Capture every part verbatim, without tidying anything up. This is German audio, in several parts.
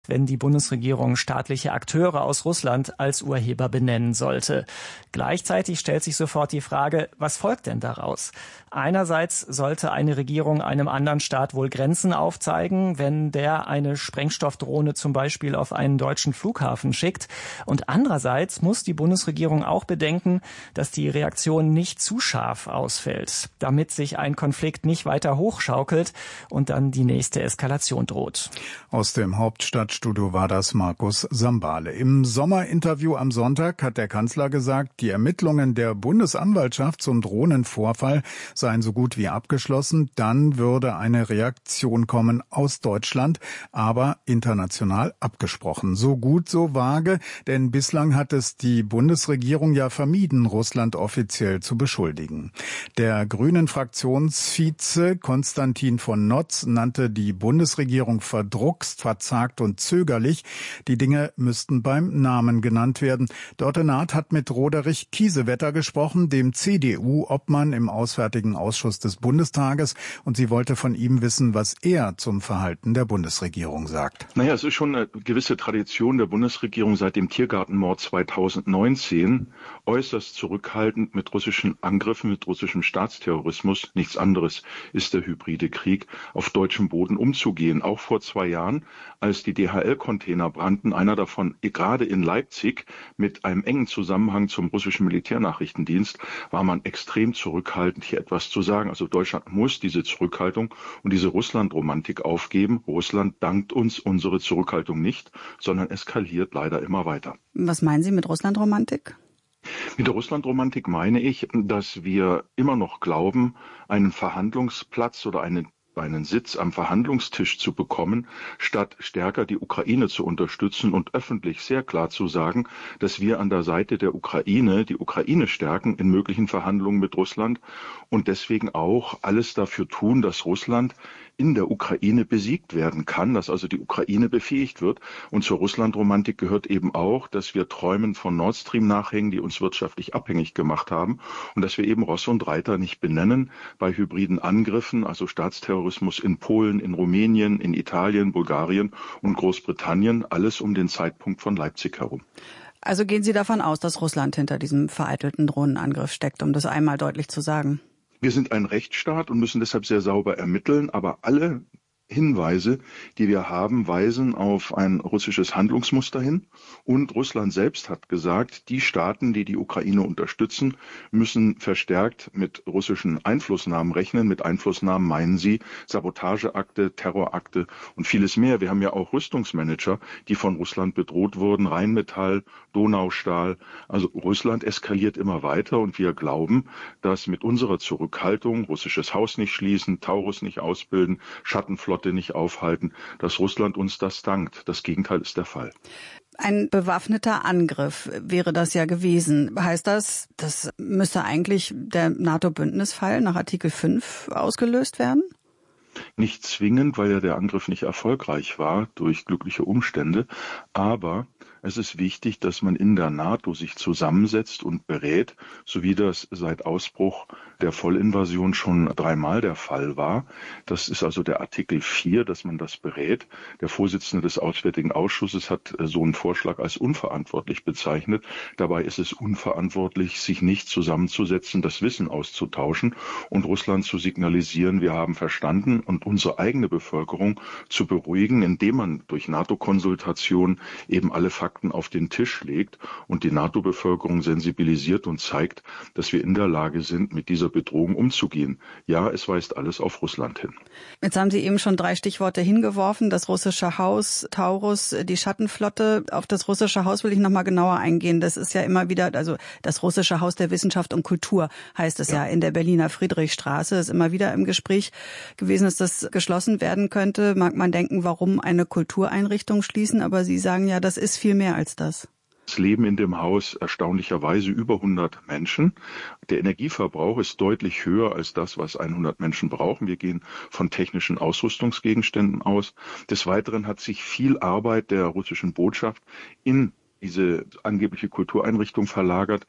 wenn die Bundesregierung staatliche Akteure aus Russland als Urheber benennen sollte. Gleichzeitig stellt sich sofort die Frage, was folgt denn daraus? Einerseits sollte eine Regierung einem anderen Staat wohl Grenzen aufzeigen, wenn der eine Sprengstoffdrohne zum Beispiel auf einen deutschen Flughafen schickt. Und andererseits muss die Bundesregierung auch bedenken, dass die Reaktion nicht zu scharf ausfällt, damit sich ein Konflikt nicht weiter hochschaukelt und dann die nächste Eskalation droht. Aus dem Hauptstadtstudio war das Markus Sambale. Im Sommerinterview am Sonntag hat der Kanzler gesagt, die Ermittlungen der Bundesanwaltschaft zum Drohnenvorfall seien so gut wie abgeschlossen. Dann würde eine Reaktion kommen aus Deutschland, aber international abgesprochen. So gut, so vage, denn bislang hat es die Bundesregierung ja vermieden, Russland offiziell zu beschuldigen. Der grünen Fraktionsvize Konstantin von Notz nannte die Bundesregierung verdruckst, verzagt und zögerlich. Die Dinge müssten beim Namen genannt werden. Dörte Naht hat mit Roderich Kiesewetter gesprochen, dem C D U-Obmann im Auswärtigen Ausschuss des Bundestages, und sie wollte von ihm wissen, was er zum Verhalten der Bundesregierung sagt. Naja, es ist schon eine gewisse Tradition der Bundesregierung seit dem Tiergartenmord zweitausendneunzehn, äußerst zurückhaltend mit russischen Angriffen, mit russischem Staatsterrorismus, nichts anderes ist der hybride Krieg, auf deutschem Boden umzugehen. Auch vor zwei Jahren, als die D H L-Container brannten, einer davon gerade in Leipzig mit einem engen Zusammenhang zum russischen Militärnachrichtendienst, war man extrem zurückhaltend, hier etwas zu sagen. Also Deutschland muss diese Zurückhaltung und diese Russland-Romantik aufgeben. Russland dankt uns unsere Zurückhaltung nicht, sondern eskaliert leider immer weiter. Was meinen Sie mit Russland-Romantik? Mit der Russland-Romantik meine ich, dass wir immer noch glauben, einen Verhandlungsplatz oder eine einen Sitz am Verhandlungstisch zu bekommen, statt stärker die Ukraine zu unterstützen und öffentlich sehr klar zu sagen, dass wir an der Seite der Ukraine die Ukraine stärken in möglichen Verhandlungen mit Russland und deswegen auch alles dafür tun, dass Russland in der Ukraine besiegt werden kann, dass also die Ukraine befähigt wird. Und zur Russland-Romantik gehört eben auch, dass wir Träumen von Nord Stream nachhängen, die uns wirtschaftlich abhängig gemacht haben und dass wir eben Ross und Reiter nicht benennen bei hybriden Angriffen, also Staatsterrorismus in Polen, in Rumänien, in Italien, Bulgarien und Großbritannien, alles um den Zeitpunkt von Leipzig herum. Also gehen Sie davon aus, dass Russland hinter diesem vereitelten Drohnenangriff steckt, um das einmal deutlich zu sagen? Wir sind ein Rechtsstaat und müssen deshalb sehr sauber ermitteln, aber alle Hinweise, die wir haben, weisen auf ein russisches Handlungsmuster hin. Und Russland selbst hat gesagt, die Staaten, die die Ukraine unterstützen, müssen verstärkt mit russischen Einflussnahmen rechnen. Mit Einflussnahmen meinen sie Sabotageakte, Terrorakte und vieles mehr. Wir haben ja auch Rüstungsmanager, die von Russland bedroht wurden, Rheinmetall, Donaustahl. Also Russland eskaliert immer weiter und wir glauben, dass mit unserer Zurückhaltung, russisches Haus nicht schließen, Taurus nicht ausbilden, Schattenflotte nicht aufhalten, dass Russland uns das dankt. Das Gegenteil ist der Fall. Ein bewaffneter Angriff wäre das ja gewesen. Heißt das, das müsste eigentlich der NATO-Bündnisfall nach Artikel fünf ausgelöst werden? Nicht zwingend, weil ja der Angriff nicht erfolgreich war durch glückliche Umstände. Aber es ist wichtig, dass man in der NATO sich zusammensetzt und berät, so wie das seit Ausbruch der Vollinvasion schon dreimal der Fall war. Das ist also der Artikel vier, dass man das berät. Der Vorsitzende des Auswärtigen Ausschusses hat so einen Vorschlag als unverantwortlich bezeichnet. Dabei ist es unverantwortlich, sich nicht zusammenzusetzen, das Wissen auszutauschen und Russland zu signalisieren, wir haben verstanden, und unsere eigene Bevölkerung zu beruhigen, indem man durch NATO-Konsultation eben alle Fakten auf den Tisch legt und die NATO-Bevölkerung sensibilisiert und zeigt, dass wir in der Lage sind, mit dieser Bedrohung umzugehen. Ja, es weist alles auf Russland hin. Jetzt haben Sie eben schon drei Stichworte hingeworfen. Das russische Haus, Taurus, die Schattenflotte. Auf das russische Haus will ich noch mal genauer eingehen. Das ist ja immer wieder, also das russische Haus der Wissenschaft und Kultur heißt es ja, ja in der Berliner Friedrichstraße. Ist immer wieder im Gespräch gewesen, dass das geschlossen werden könnte. Mag man denken, warum eine Kultureinrichtung schließen? Aber Sie sagen ja, das ist viel mehr als das. Es leben in dem Haus erstaunlicherweise über hundert Menschen. Der Energieverbrauch ist deutlich höher als das, was hundert Menschen brauchen. Wir gehen von technischen Ausrüstungsgegenständen aus. Des Weiteren hat sich viel Arbeit der russischen Botschaft in diese angebliche Kultureinrichtung verlagert.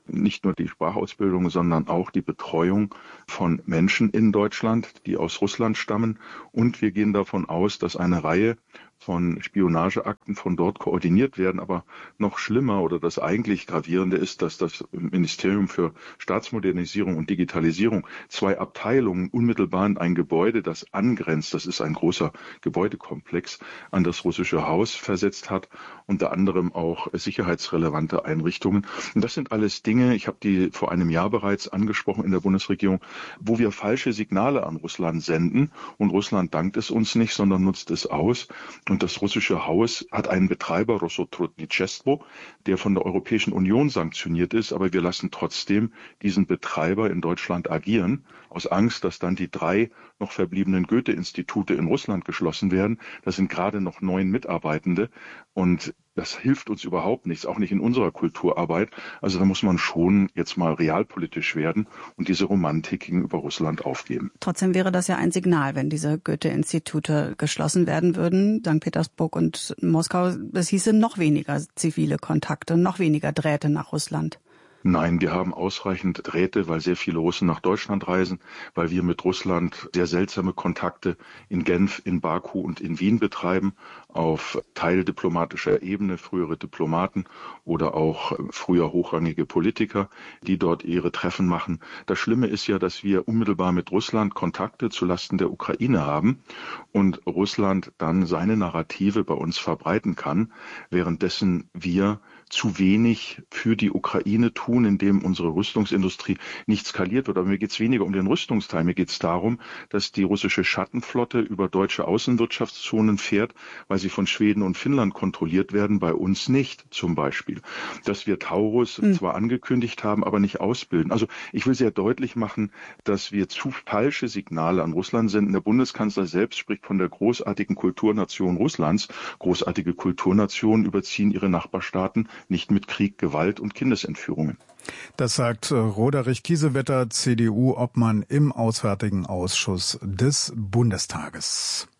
nicht nur die Sprachausbildung, sondern auch die Betreuung von Menschen in Deutschland, die aus Russland stammen. Und wir gehen davon aus, dass eine Reihe von Spionageakten von dort koordiniert werden. Aber noch schlimmer oder das eigentlich Gravierende ist, dass das Ministerium für Staatsmodernisierung und Digitalisierung zwei Abteilungen unmittelbar in ein Gebäude, das angrenzt, das ist ein großer Gebäudekomplex, an das russische Haus versetzt hat, unter anderem auch sicherheitsrelevante Einrichtungen. Und das sind alles Dinge, ich habe die vor einem Jahr bereits angesprochen in der Bundesregierung, wo wir falsche Signale an Russland senden. Und Russland dankt es uns nicht, sondern nutzt es aus. Und das russische Haus hat einen Betreiber, Rossotrudnichestvo, der von der Europäischen Union sanktioniert ist. Aber wir lassen trotzdem diesen Betreiber in Deutschland agieren, aus Angst, dass dann die drei noch verbliebenen Goethe-Institute in Russland geschlossen werden. Das sind gerade noch neun Mitarbeitende. Und das hilft uns überhaupt nichts, auch nicht in unserer Kulturarbeit. Also da muss man schon jetzt mal realpolitisch werden und diese Romantik gegenüber Russland aufgeben. Trotzdem wäre das ja ein Signal, wenn diese Goethe-Institute geschlossen werden würden. Sankt Petersburg und Moskau, das hieße noch weniger zivile Kontakte, noch weniger Drähte nach Russland. Nein, wir haben ausreichend Drähte, weil sehr viele Russen nach Deutschland reisen, weil wir mit Russland sehr seltsame Kontakte in Genf, in Baku und in Wien betreiben, auf teildiplomatischer Ebene, frühere Diplomaten oder auch früher hochrangige Politiker, die dort ihre Treffen machen. Das Schlimme ist ja, dass wir unmittelbar mit Russland Kontakte zulasten der Ukraine haben und Russland dann seine Narrative bei uns verbreiten kann, währenddessen wir zu wenig für die Ukraine tun, indem unsere Rüstungsindustrie nicht skaliert wird. Aber mir geht es weniger um den Rüstungsteil. Mir geht es darum, dass die russische Schattenflotte über deutsche Außenwirtschaftszonen fährt, weil sie von Schweden und Finnland kontrolliert werden, bei uns nicht zum Beispiel. Dass wir Taurus mhm. zwar angekündigt haben, aber nicht ausbilden. Also ich will sehr deutlich machen, dass wir zu falsche Signale an Russland senden. Der Bundeskanzler selbst spricht von der großartigen Kulturnation Russlands. Großartige Kulturnationen überziehen ihre Nachbarstaaten nicht mit Krieg, Gewalt und Kindesentführungen. Das sagt Roderich Kiesewetter, C D U-Obmann im Auswärtigen Ausschuss des Bundestages.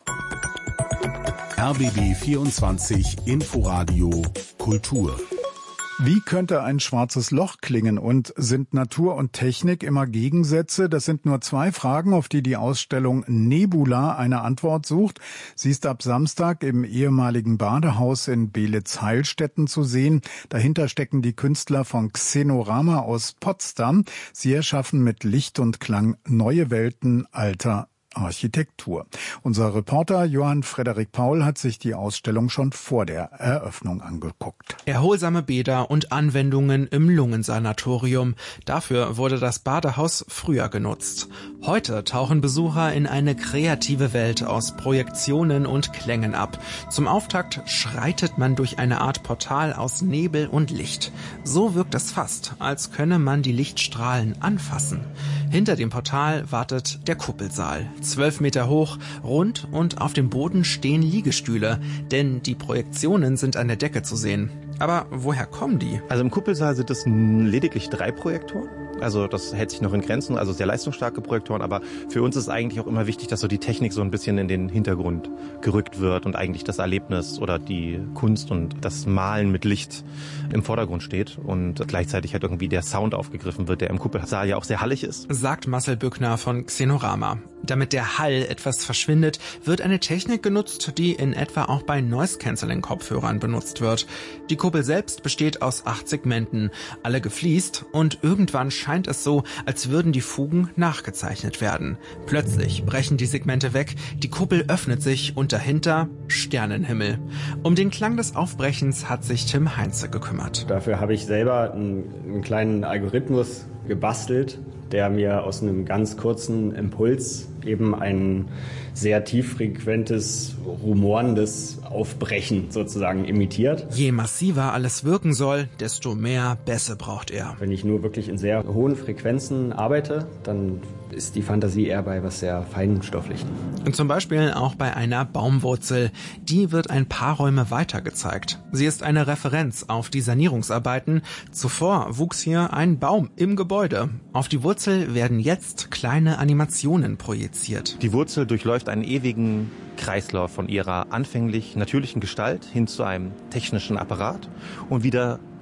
R B B vierundzwanzig Inforadio Kultur. Wie könnte ein schwarzes Loch klingen und sind Natur und Technik immer Gegensätze? Das sind nur zwei Fragen, auf die die Ausstellung Nebula eine Antwort sucht. Sie ist ab Samstag im ehemaligen Badehaus in Beelitz-Heilstätten zu sehen. Dahinter stecken die Künstler von Xenorama aus Potsdam. Sie erschaffen mit Licht und Klang neue Welten alter Architektur. Unser Reporter Johann Frederik Paul hat sich die Ausstellung schon vor der Eröffnung angeguckt. Erholsame Bäder und Anwendungen im Lungensanatorium. Dafür wurde das Badehaus früher genutzt. Heute tauchen Besucher in eine kreative Welt aus Projektionen und Klängen ab. Zum Auftakt schreitet man durch eine Art Portal aus Nebel und Licht. So wirkt es fast, als könne man die Lichtstrahlen anfassen. Hinter dem Portal wartet der Kuppelsaal. Zwölf Meter hoch, rund und auf dem Boden stehen Liegestühle, denn die Projektionen sind an der Decke zu sehen. Aber woher kommen die? Also im Kuppelsaal sind es lediglich drei Projektoren. Also das hält sich noch in Grenzen, also sehr leistungsstarke Projektoren. Aber für uns ist eigentlich auch immer wichtig, dass so die Technik so ein bisschen in den Hintergrund gerückt wird und eigentlich das Erlebnis oder die Kunst und das Malen mit Licht im Vordergrund steht und gleichzeitig halt irgendwie der Sound aufgegriffen wird, der im Kuppelsaal ja auch sehr hallig ist. Sagt Marcel Bückner von Xenorama. Damit der Hall etwas verschwindet, wird eine Technik genutzt, die in etwa auch bei Noise-Canceling-Kopfhörern benutzt wird. Die Kuppel selbst besteht aus acht Segmenten, alle gefliest, und irgendwann scheint es so, als würden die Fugen nachgezeichnet werden. Plötzlich brechen die Segmente weg, die Kuppel öffnet sich und dahinter Sternenhimmel. Um den Klang des Aufbrechens hat sich Tim Heinze gekümmert. Dafür habe ich selber einen, einen kleinen Algorithmus gebastelt, der mir aus einem ganz kurzen Impuls eben ein sehr tieffrequentes, rumorendes Aufbrechen sozusagen imitiert. Je massiver alles wirken soll, desto mehr Bässe braucht er. Wenn ich nur wirklich in sehr hohen Frequenzen arbeite, dann ist die Fantasie eher bei was sehr Feinstofflichem. Und zum Beispiel auch bei einer Baumwurzel. Die wird ein paar Räume weiter gezeigt. Sie ist eine Referenz auf die Sanierungsarbeiten. Zuvor wuchs hier ein Baum im Gebäude. Auf die Wurzel werden jetzt kleine Animationen projiziert. Die Wurzel durchläuft einen ewigen Kreislauf von ihrer anfänglich natürlichen Gestalt hin zu einem technischen Apparat und wieder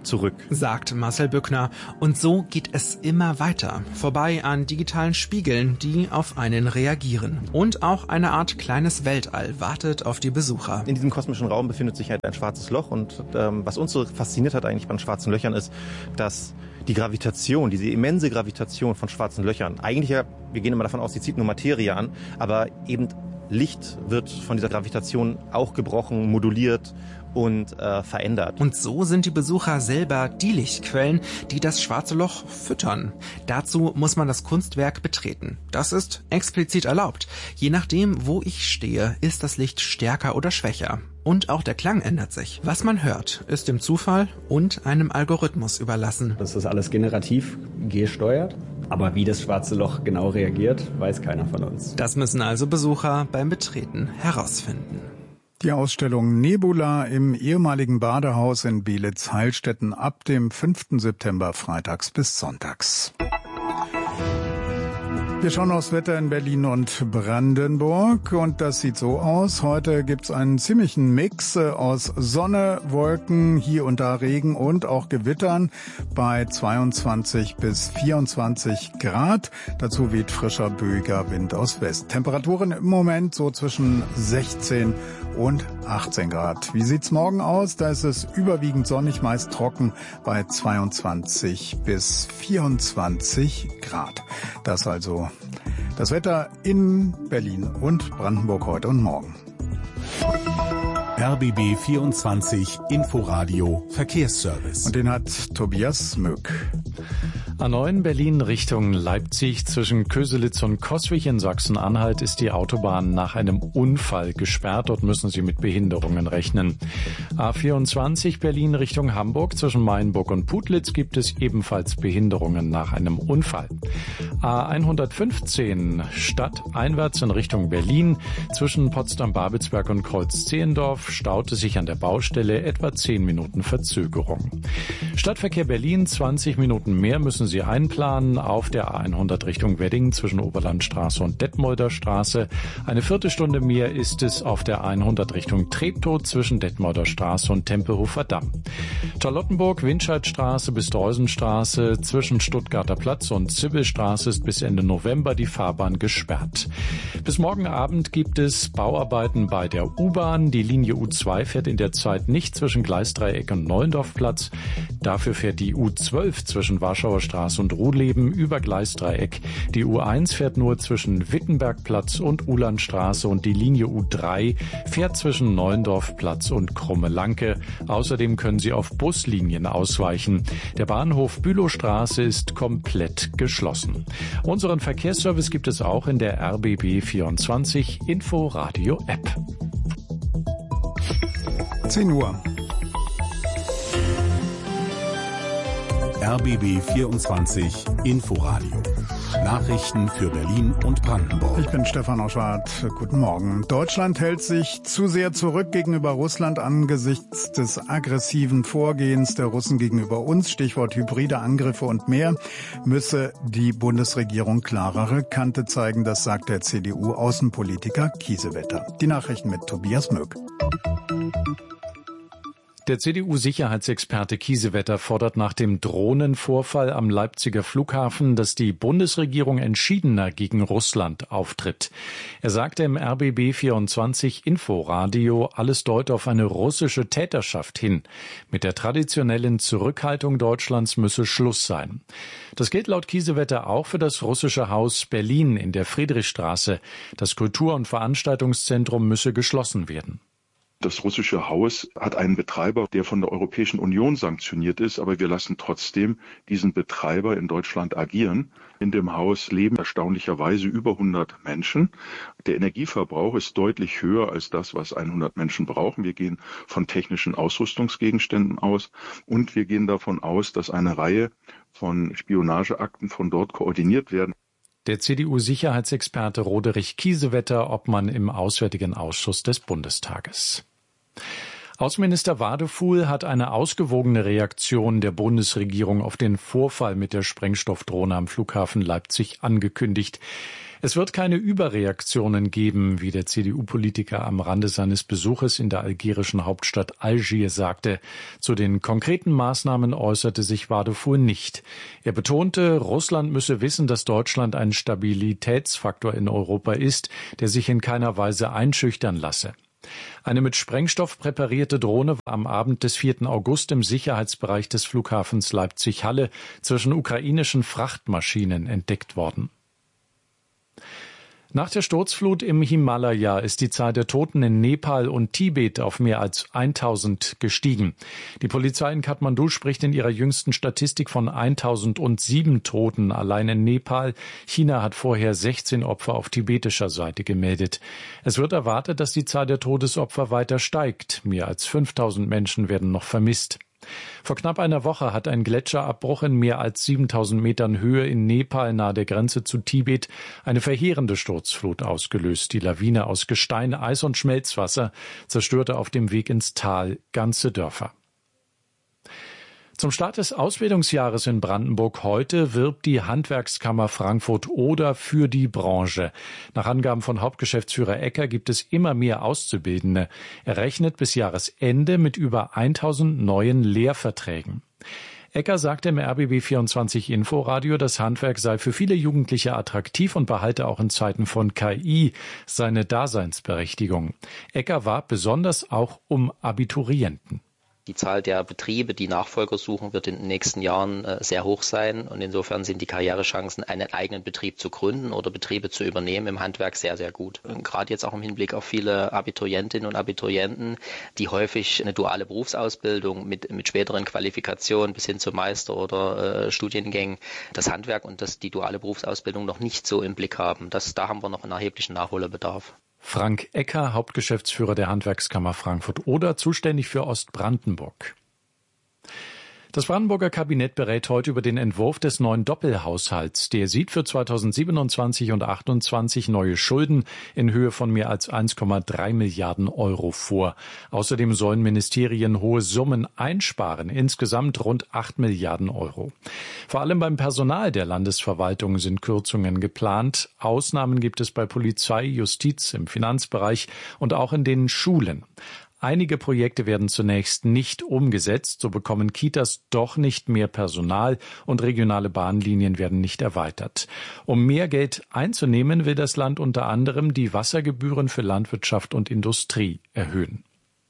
zurück. Sagt Marcel Bückner. Und so geht es immer weiter. Vorbei an digitalen Spiegeln, die auf einen reagieren. Und auch eine Art kleines Weltall wartet auf die Besucher. In diesem kosmischen Raum befindet sich halt ein schwarzes Loch. Und ähm, was uns so fasziniert hat eigentlich bei den schwarzen Löchern ist, dass die Gravitation, diese immense Gravitation von schwarzen Löchern, eigentlich ja, wir gehen immer davon aus, sie zieht nur Materie an, aber eben Licht wird von dieser Gravitation auch gebrochen, moduliert und äh, verändert. Und so sind die Besucher selber die Lichtquellen, die das schwarze Loch füttern. Dazu muss man das Kunstwerk betreten. Das ist explizit erlaubt. Je nachdem, wo ich stehe, ist das Licht stärker oder schwächer. Und auch der Klang ändert sich. Was man hört, ist dem Zufall und einem Algorithmus überlassen. Das ist alles generativ gesteuert. Aber wie das schwarze Loch genau reagiert, weiß keiner von uns. Das müssen also Besucher beim Betreten herausfinden. Die Ausstellung Nebula im ehemaligen Badehaus in Beelitz-Heilstätten ab dem fünften September freitags bis sonntags. Wir schauen aufs Wetter in Berlin und Brandenburg und das sieht so aus. Heute gibt's einen ziemlichen Mix aus Sonne, Wolken, hier und da Regen und auch Gewittern bei zweiundzwanzig bis vierundzwanzig Grad. Dazu weht frischer, böiger Wind aus West. Temperaturen im Moment so zwischen sechzehn und achtzehn Grad. Wie sieht's morgen aus? Da ist es überwiegend sonnig, meist trocken bei zweiundzwanzig bis vierundzwanzig Grad. Das also das Wetter in Berlin und Brandenburg heute und morgen. R B B vierundzwanzig Inforadio Verkehrsservice. Und den hat Tobias Möck. A neun Berlin Richtung Leipzig zwischen Köselitz und Coswig in Sachsen-Anhalt ist die Autobahn nach einem Unfall gesperrt. Dort müssen Sie mit Behinderungen rechnen. A vierundzwanzig Berlin Richtung Hamburg zwischen Mainburg und Putlitz gibt es ebenfalls Behinderungen nach einem Unfall. A hundertfünfzehn stadteinwärts in Richtung Berlin zwischen Potsdam-Babelsberg und Kreuz-Zehendorf staute sich an der Baustelle etwa zehn Minuten Verzögerung. Stadtverkehr Berlin, zwanzig Minuten mehr müssen Sie einplanen auf der A hundert Richtung Wedding zwischen Oberlandstraße und Detmolder Straße. Eine Viertelstunde mehr ist es auf der A hundert Richtung Treptow zwischen Detmolder Straße und Tempelhofer Damm. Charlottenburg, Windscheidstraße bis Dreusenstraße zwischen Stuttgarter Platz und Zibbelstraße ist bis Ende November die Fahrbahn gesperrt. Bis morgen Abend gibt es Bauarbeiten bei der U-Bahn. Die Linie U zwei fährt in der Zeit nicht zwischen Gleisdreieck und Neulendorfplatz. Dafür fährt die U zwölf zwischen Warschauer Straße und Ruhleben über Gleisdreieck. Die U eins fährt nur zwischen Wittenbergplatz und Ulandstraße und die Linie U drei fährt zwischen Neulendorfplatz und Krumme-Lanke. Außerdem können Sie auf Buslinien ausweichen. Der Bahnhof Bülowstraße ist komplett geschlossen. Unseren Verkehrsservice gibt es auch in der R B B vierundzwanzig Inforadio App. zehn Uhr. R B B vierundzwanzig Inforadio. Nachrichten für Berlin und Brandenburg. Ich bin Stefan Oschwart. Guten Morgen. Deutschland hält sich zu sehr zurück gegenüber Russland angesichts des aggressiven Vorgehens der Russen gegenüber uns. Stichwort hybride Angriffe und mehr. Müsse die Bundesregierung klarere Kante zeigen. Das sagt der C D U-Außenpolitiker Kiesewetter. Die Nachrichten mit Tobias Möck. Der C D U-Sicherheitsexperte Kiesewetter fordert nach dem Drohnenvorfall am Leipziger Flughafen, dass die Bundesregierung entschiedener gegen Russland auftritt. Er sagte im R B B vierundzwanzig Inforadio, alles deute auf eine russische Täterschaft hin. Mit der traditionellen Zurückhaltung Deutschlands müsse Schluss sein. Das gilt laut Kiesewetter auch für das russische Haus Berlin in der Friedrichstraße. Das Kultur- und Veranstaltungszentrum müsse geschlossen werden. Das russische Haus hat einen Betreiber, der von der Europäischen Union sanktioniert ist, aber wir lassen trotzdem diesen Betreiber in Deutschland agieren. In dem Haus leben erstaunlicherweise über hundert Menschen. Der Energieverbrauch ist deutlich höher als das, was hundert Menschen brauchen. Wir gehen von technischen Ausrüstungsgegenständen aus und wir gehen davon aus, dass eine Reihe von Spionageakten von dort koordiniert werden. Der C D U-Sicherheitsexperte Roderich Kiesewetter, Obmann im Auswärtigen Ausschuss des Bundestages. Außenminister Wadefuhl hat eine ausgewogene Reaktion der Bundesregierung auf den Vorfall mit der Sprengstoffdrohne am Flughafen Leipzig angekündigt. Es wird keine Überreaktionen geben, wie der C D U-Politiker am Rande seines Besuches in der algerischen Hauptstadt Algier sagte. Zu den konkreten Maßnahmen äußerte sich Wadefuhr nicht. Er betonte, Russland müsse wissen, dass Deutschland ein Stabilitätsfaktor in Europa ist, der sich in keiner Weise einschüchtern lasse. Eine mit Sprengstoff präparierte Drohne war am Abend des vierten August im Sicherheitsbereich des Flughafens Leipzig-Halle zwischen ukrainischen Frachtmaschinen entdeckt worden. Nach der Sturzflut im Himalaya ist die Zahl der Toten in Nepal und Tibet auf mehr als eintausend gestiegen. Die Polizei in Kathmandu spricht in ihrer jüngsten Statistik von eintausendsieben Toten allein in Nepal. China hat vorher sechzehn Opfer auf tibetischer Seite gemeldet. Es wird erwartet, dass die Zahl der Todesopfer weiter steigt. Mehr als fünftausend Menschen werden noch vermisst. Vor knapp einer Woche hat ein Gletscherabbruch in mehr als siebentausend Metern Höhe in Nepal nahe der Grenze zu Tibet eine verheerende Sturzflut ausgelöst. Die Lawine aus Gestein, Eis und Schmelzwasser zerstörte auf dem Weg ins Tal ganze Dörfer. Zum Start des Ausbildungsjahres in Brandenburg heute wirbt die Handwerkskammer Frankfurt Oder für die Branche. Nach Angaben von Hauptgeschäftsführer Ecker gibt es immer mehr Auszubildende. Er rechnet bis Jahresende mit über eintausend neuen Lehrverträgen. Ecker sagte im R B B vierundzwanzig Inforadio, das Handwerk sei für viele Jugendliche attraktiv und behalte auch in Zeiten von K I seine Daseinsberechtigung. Ecker warb besonders auch um Abiturienten. Die Zahl der Betriebe, die Nachfolger suchen, wird in den nächsten Jahren äh, sehr hoch sein. Und insofern sind die Karrierechancen, einen eigenen Betrieb zu gründen oder Betriebe zu übernehmen im Handwerk sehr, sehr gut. Und gerade jetzt auch im Hinblick auf viele Abiturientinnen und Abiturienten, die häufig eine duale Berufsausbildung mit, mit späteren Qualifikationen bis hin zum Meister oder äh, Studiengängen, das Handwerk und das, die duale Berufsausbildung noch nicht so im Blick haben. Das, da haben wir noch einen erheblichen Nachholbedarf. Frank Ecker, Hauptgeschäftsführer der Handwerkskammer Frankfurt Oder, zuständig für Ostbrandenburg. Das Brandenburger Kabinett berät heute über den Entwurf des neuen Doppelhaushalts. Der sieht für zweitausendsiebenundzwanzig und achtundzwanzig neue Schulden in Höhe von mehr als eins Komma drei Milliarden Euro vor. Außerdem sollen Ministerien hohe Summen einsparen, insgesamt rund acht Milliarden Euro. Vor allem beim Personal der Landesverwaltung sind Kürzungen geplant. Ausnahmen gibt es bei Polizei, Justiz, im Finanzbereich und auch in den Schulen. Einige Projekte werden zunächst nicht umgesetzt, so bekommen Kitas doch nicht mehr Personal und regionale Bahnlinien werden nicht erweitert. Um mehr Geld einzunehmen, will das Land unter anderem die Wassergebühren für Landwirtschaft und Industrie erhöhen.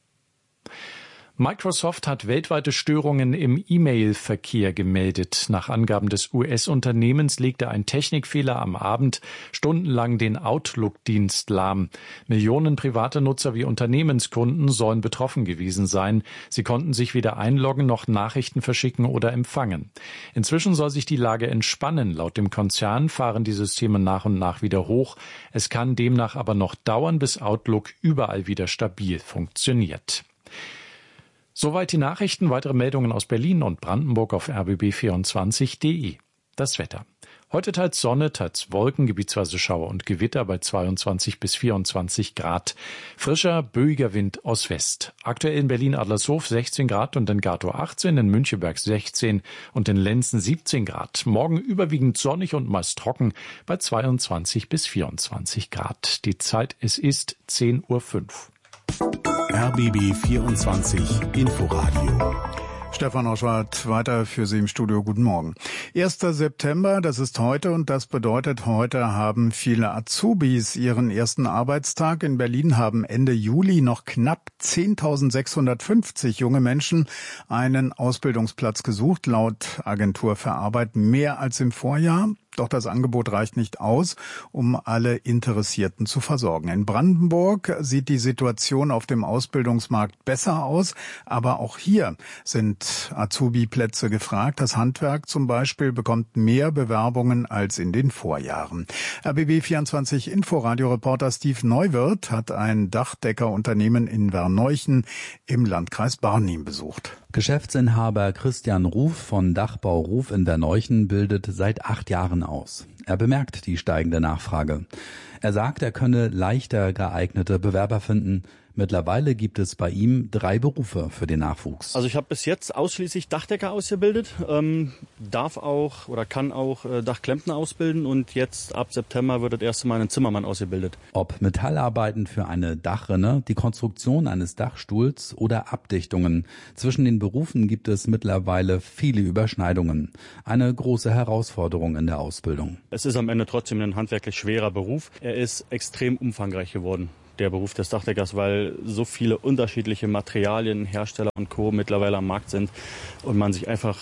Microsoft hat weltweite Störungen im E-Mail-Verkehr gemeldet. Nach Angaben des U S-Unternehmens legte ein Technikfehler am Abend stundenlang den Outlook-Dienst lahm. Millionen private Nutzer wie Unternehmenskunden sollen betroffen gewesen sein. Sie konnten sich weder einloggen noch Nachrichten verschicken oder empfangen. Inzwischen soll sich die Lage entspannen. Laut dem Konzern fahren die Systeme nach und nach wieder hoch. Es kann demnach aber noch dauern, bis Outlook überall wieder stabil funktioniert. Soweit die Nachrichten. Weitere Meldungen aus Berlin und Brandenburg auf r b b vierundzwanzig punkt d e. Das Wetter. Heute teils Sonne, teils Wolken, gebietsweise Schauer und Gewitter bei zweiundzwanzig bis vierundzwanzig Grad. Frischer, böiger Wind aus West. Aktuell in Berlin-Adlershof sechzehn Grad und in Gatow achtzehn, in Müncheberg sechzehn und in Lenzen siebzehn Grad. Morgen überwiegend sonnig und meist trocken bei zweiundzwanzig bis vierundzwanzig Grad. Die Zeit, es ist zehn Uhr fünf. R B B vierundzwanzig Inforadio. Stefan Oschwart, weiter für Sie im Studio. Guten Morgen. erster September, das ist heute und das bedeutet, heute haben viele Azubis ihren ersten Arbeitstag. In Berlin haben Ende Juli noch knapp zehntausendsechshundertfünfzig junge Menschen einen Ausbildungsplatz gesucht, laut Agentur für Arbeit mehr als im Vorjahr. Doch das Angebot reicht nicht aus, um alle Interessierten zu versorgen. In Brandenburg sieht die Situation auf dem Ausbildungsmarkt besser aus, aber auch hier sind Azubi-Plätze gefragt. Das Handwerk zum Beispiel bekommt mehr Bewerbungen als in den Vorjahren. R B B vierundzwanzig Inforadio-Reporter Steve Neuwirth hat ein Dachdeckerunternehmen in Werneuchen im Landkreis Barnim besucht. Geschäftsinhaber Christian Ruf von Dachbau Ruf in Werneuchen bildet seit acht Jahren aus. Er bemerkt die steigende Nachfrage. Er sagt, er könne leichter geeignete Bewerber finden, Mittlerweile gibt es bei ihm drei Berufe für den Nachwuchs. Also ich habe bis jetzt ausschließlich Dachdecker ausgebildet, ähm, darf auch oder kann auch äh, Dachklempner ausbilden und jetzt ab September wird das erste Mal ein Zimmermann ausgebildet. Ob Metallarbeiten für eine Dachrinne, die Konstruktion eines Dachstuhls oder Abdichtungen. Zwischen den Berufen gibt es mittlerweile viele Überschneidungen. Eine große Herausforderung in der Ausbildung. Es ist am Ende trotzdem ein handwerklich schwerer Beruf. Er ist extrem umfangreich geworden, der Beruf des Dachdeckers, weil so viele unterschiedliche Materialien, Hersteller und Co. mittlerweile am Markt sind und man sich einfach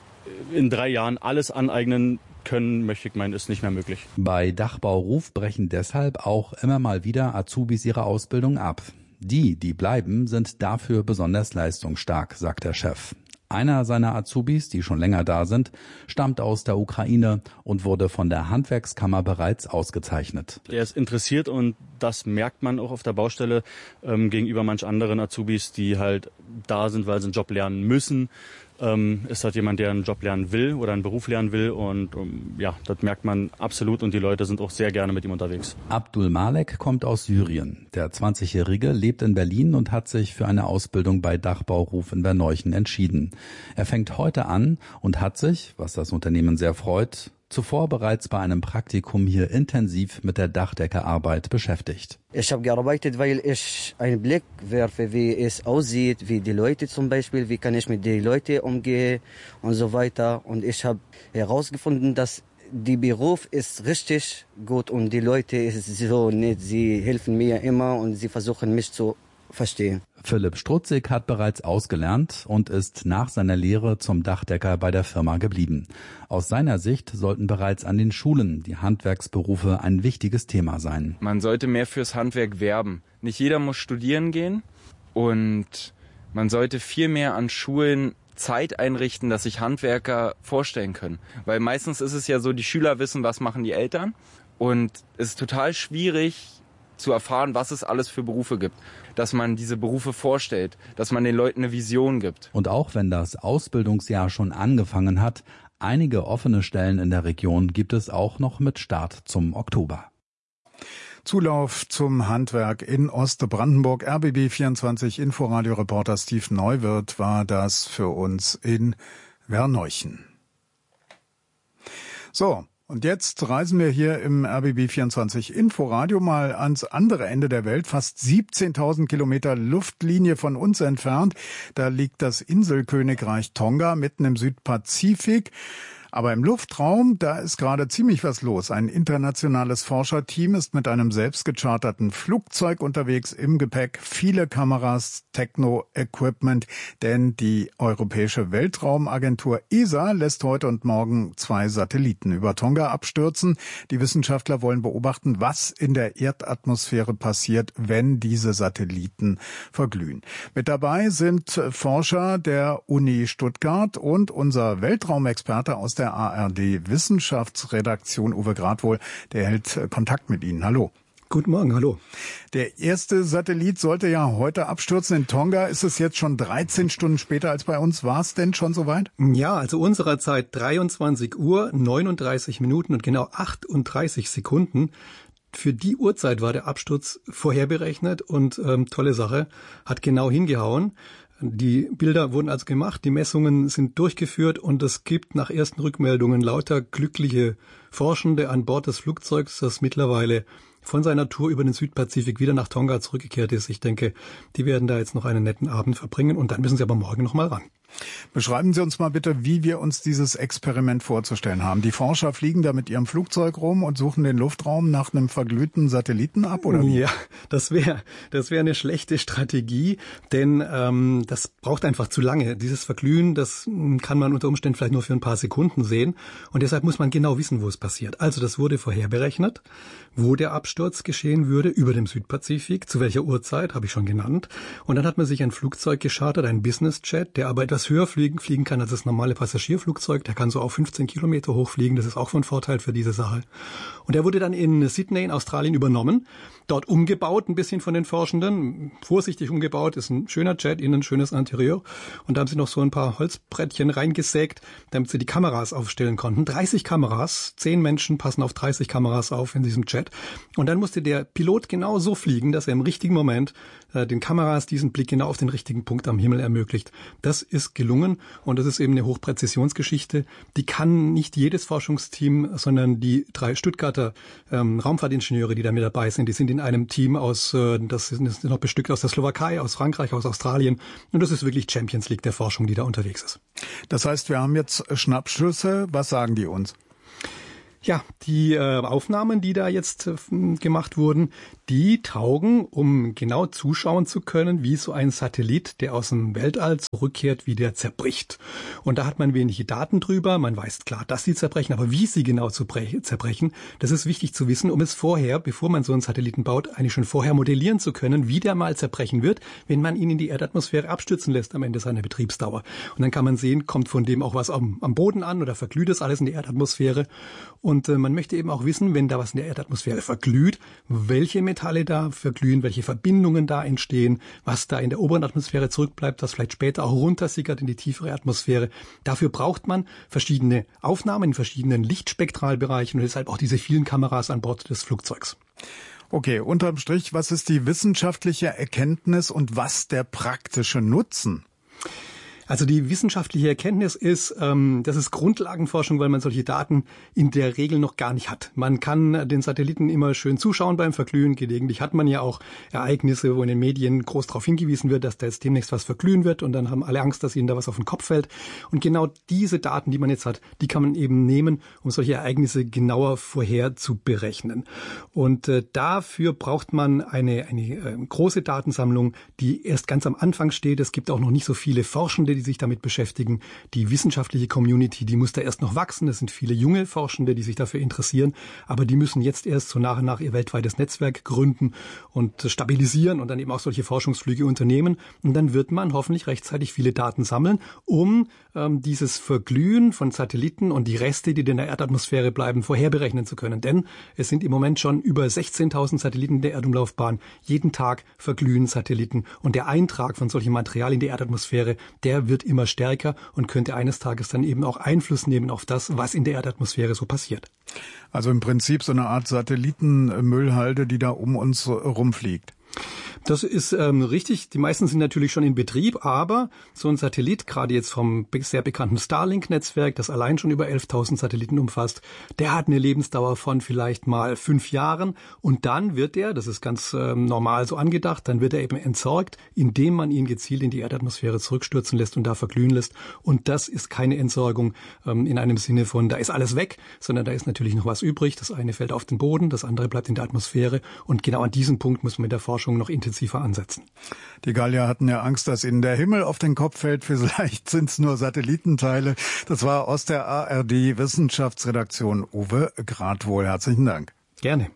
in drei Jahren alles aneignen können, möchte ich meinen, ist nicht mehr möglich. Bei Dachbau Ruf brechen deshalb auch immer mal wieder Azubis ihre Ausbildung ab. Die, die bleiben, sind dafür besonders leistungsstark, sagt der Chef. Einer seiner Azubis, die schon länger da sind, stammt aus der Ukraine und wurde von der Handwerkskammer bereits ausgezeichnet. Er ist interessiert und das merkt man auch auf der Baustelle ähm, gegenüber manch anderen Azubis, die halt da sind, weil sie einen Job lernen müssen. Ähm, ist halt jemand, der einen Job lernen will oder einen Beruf lernen will und um, ja, das merkt man absolut und die Leute sind auch sehr gerne mit ihm unterwegs. Abdul Malek kommt aus Syrien. Der zwanzigjährige lebt in Berlin und hat sich für eine Ausbildung bei Dachbau Ruf in Berneuchen entschieden. Er fängt heute an und hat sich, was das Unternehmen sehr freut, zuvor bereits bei einem Praktikum hier intensiv mit der Dachdeckerarbeit beschäftigt. Ich habe gearbeitet, weil ich einen Blick werfe, wie es aussieht, wie die Leute zum Beispiel, wie kann ich mit den Leuten umgehen und so weiter. Und ich habe herausgefunden, dass der Beruf ist richtig gut und die Leute ist so nett. Sie helfen mir immer und sie versuchen mich zu verstehen. Philipp Strutzig hat bereits ausgelernt und ist nach seiner Lehre zum Dachdecker bei der Firma geblieben. Aus seiner Sicht sollten bereits an den Schulen die Handwerksberufe ein wichtiges Thema sein. Man sollte mehr fürs Handwerk werben. Nicht jeder muss studieren gehen und man sollte viel mehr an Schulen Zeit einrichten, dass sich Handwerker vorstellen können. Weil meistens ist es ja so, die Schüler wissen, was machen die Eltern und es ist total schwierig zu erfahren, was es alles für Berufe gibt, dass man diese Berufe vorstellt, dass man den Leuten eine Vision gibt. Und auch wenn das Ausbildungsjahr schon angefangen hat, einige offene Stellen in der Region gibt es auch noch mit Start zum Oktober. Zulauf zum Handwerk in Ostbrandenburg. R B B vierundzwanzig Inforadio-Reporter Steve Neuwirth war das für uns in Verneuchen. So. Und jetzt reisen wir hier im R B B vierundzwanzig Inforadio mal ans andere Ende der Welt, fast siebzehntausend Kilometer Luftlinie von uns entfernt. Da liegt das Inselkönigreich Tonga mitten im Südpazifik. Aber im Luftraum, da ist gerade ziemlich was los. Ein internationales Forscherteam ist mit einem selbst gecharterten Flugzeug unterwegs, im Gepäck viele Kameras, Techno-Equipment, denn die Europäische Weltraumagentur E S A lässt heute und morgen zwei Satelliten über Tonga abstürzen. Die Wissenschaftler wollen beobachten, was in der Erdatmosphäre passiert, wenn diese Satelliten verglühen. Mit dabei sind Forscher der Uni Stuttgart und unser Weltraumexperte aus der A R D-Wissenschaftsredaktion, Uwe Gradwohl, der hält Kontakt mit Ihnen. Hallo. Guten Morgen, hallo. Der erste Satellit sollte ja heute abstürzen. In Tonga ist es jetzt schon dreizehn Stunden später als bei uns. War es denn schon soweit? Ja, also unserer Zeit dreiundzwanzig Uhr, neununddreißig Minuten und genau achtunddreißig Sekunden. Für die Uhrzeit war der Absturz vorherberechnet und ähm, tolle Sache, hat genau hingehauen. Die Bilder wurden also gemacht, die Messungen sind durchgeführt und es gibt nach ersten Rückmeldungen lauter glückliche Forschende an Bord des Flugzeugs, das mittlerweile von seiner Tour über den Südpazifik wieder nach Tonga zurückgekehrt ist. Ich denke, die werden da jetzt noch einen netten Abend verbringen und dann müssen sie aber morgen noch mal ran. Beschreiben Sie uns mal bitte, wie wir uns dieses Experiment vorzustellen haben. Die Forscher fliegen da mit ihrem Flugzeug rum und suchen den Luftraum nach einem verglühten Satelliten ab, oder wie? Ja, das wäre das wäre eine schlechte Strategie, denn ähm, das braucht einfach zu lange. Dieses Verglühen, das kann man unter Umständen vielleicht nur für ein paar Sekunden sehen und deshalb muss man genau wissen, wo es passiert. Also das wurde vorherberechnet, wo der Absturz geschehen würde, über dem Südpazifik, zu welcher Uhrzeit, habe ich schon genannt. Und dann hat man sich ein Flugzeug geschartert, ein Business-Jet, der aber etwas etwas höher fliegen, fliegen kann als das normale Passagierflugzeug. Der kann so auf fünfzehn Kilometer hoch fliegen. Das ist auch von Vorteil für diese Sache. Und er wurde dann in Sydney in Australien übernommen, dort umgebaut, ein bisschen von den Forschenden, vorsichtig umgebaut, ist ein schöner Jet, innen ein schönes Interieur. Und da haben sie noch so ein paar Holzbrettchen reingesägt, damit sie die Kameras aufstellen konnten. dreißig Kameras, zehn Menschen passen auf dreißig Kameras auf in diesem Jet. Und dann musste der Pilot genau so fliegen, dass er im richtigen Moment äh, den Kameras diesen Blick genau auf den richtigen Punkt am Himmel ermöglicht. Das ist gelungen und das ist eben eine Hochpräzisionsgeschichte. Die kann nicht jedes Forschungsteam, sondern die drei Stuttgarter ähm, Raumfahrtingenieure, die da mit dabei sind, die sind in einem Team aus, äh, das ist noch bestückt aus der Slowakei, aus Frankreich, aus Australien. Und das ist wirklich Champions League der Forschung, die da unterwegs ist. Das heißt, wir haben jetzt Schnappschüsse. Was sagen die uns? Ja, die äh, Aufnahmen, die da jetzt äh, gemacht wurden, die taugen, um genau zuschauen zu können, wie so ein Satellit, der aus dem Weltall zurückkehrt, wie der zerbricht. Und da hat man wenige Daten drüber. Man weiß klar, dass sie zerbrechen, aber wie sie genau zerbrechen, das ist wichtig zu wissen, um es vorher, bevor man so einen Satelliten baut, eigentlich schon vorher modellieren zu können, wie der mal zerbrechen wird, wenn man ihn in die Erdatmosphäre abstürzen lässt am Ende seiner Betriebsdauer. Und dann kann man sehen, kommt von dem auch was am, am Boden an oder verglüht das alles in die Erdatmosphäre. Und äh, man möchte eben auch wissen, wenn da was in der Erdatmosphäre verglüht, welche Metalle da verglühen, welche Verbindungen da entstehen, was da in der oberen Atmosphäre zurückbleibt, was vielleicht später auch runtersickert in die tiefere Atmosphäre. Dafür braucht man verschiedene Aufnahmen in verschiedenen Lichtspektralbereichen und deshalb auch diese vielen Kameras an Bord des Flugzeugs. Okay, unterm Strich, was ist die wissenschaftliche Erkenntnis und was der praktische Nutzen? Also die wissenschaftliche Erkenntnis ist, ähm, das ist Grundlagenforschung, weil man solche Daten in der Regel noch gar nicht hat. Man kann den Satelliten immer schön zuschauen beim Verglühen. Gelegentlich hat man ja auch Ereignisse, wo in den Medien groß darauf hingewiesen wird, dass da jetzt demnächst was verglühen wird und dann haben alle Angst, dass ihnen da was auf den Kopf fällt. Und genau diese Daten, die man jetzt hat, die kann man eben nehmen, um solche Ereignisse genauer vorher zu berechnen. Und äh, dafür braucht man eine, eine äh, große Datensammlung, die erst ganz am Anfang steht. Es gibt auch noch nicht so viele Forschende, die sich damit beschäftigen. Die wissenschaftliche Community, die muss da erst noch wachsen. Es sind viele junge Forschende, die sich dafür interessieren, aber die müssen jetzt erst so nach und nach ihr weltweites Netzwerk gründen und stabilisieren und dann eben auch solche Forschungsflüge unternehmen. Und dann wird man hoffentlich rechtzeitig viele Daten sammeln, um ähm, dieses Verglühen von Satelliten und die Reste, die in der Erdatmosphäre bleiben, vorherberechnen zu können. Denn es sind im Moment schon über sechzehntausend Satelliten in der Erdumlaufbahn. Jeden Tag verglühen Satelliten und der Eintrag von solchem Material in die Erdatmosphäre, der wird immer stärker und könnte eines Tages dann eben auch Einfluss nehmen auf das, was in der Erdatmosphäre so passiert. Also im Prinzip so eine Art Satellitenmüllhalde, die da um uns rumfliegt. Das ist ähm, richtig. Die meisten sind natürlich schon in Betrieb, aber so ein Satellit, gerade jetzt vom sehr bekannten Starlink-Netzwerk, das allein schon über elftausend Satelliten umfasst, der hat eine Lebensdauer von vielleicht mal fünf Jahren und dann wird er, das ist ganz ähm, normal so angedacht, dann wird er eben entsorgt, indem man ihn gezielt in die Erdatmosphäre zurückstürzen lässt und da verglühen lässt. Und das ist keine Entsorgung ähm, in einem Sinne von, da ist alles weg, sondern da ist natürlich noch was übrig. Das eine fällt auf den Boden, das andere bleibt in der Atmosphäre und genau an diesem Punkt muss man mit der Forschung noch intensiver ansetzen. Die Gallier hatten ja Angst, dass ihnen der Himmel auf den Kopf fällt. Vielleicht sind es nur Satellitenteile. Das war aus der A R D-Wissenschaftsredaktion Uwe Gradwohl. Herzlichen Dank. Gerne.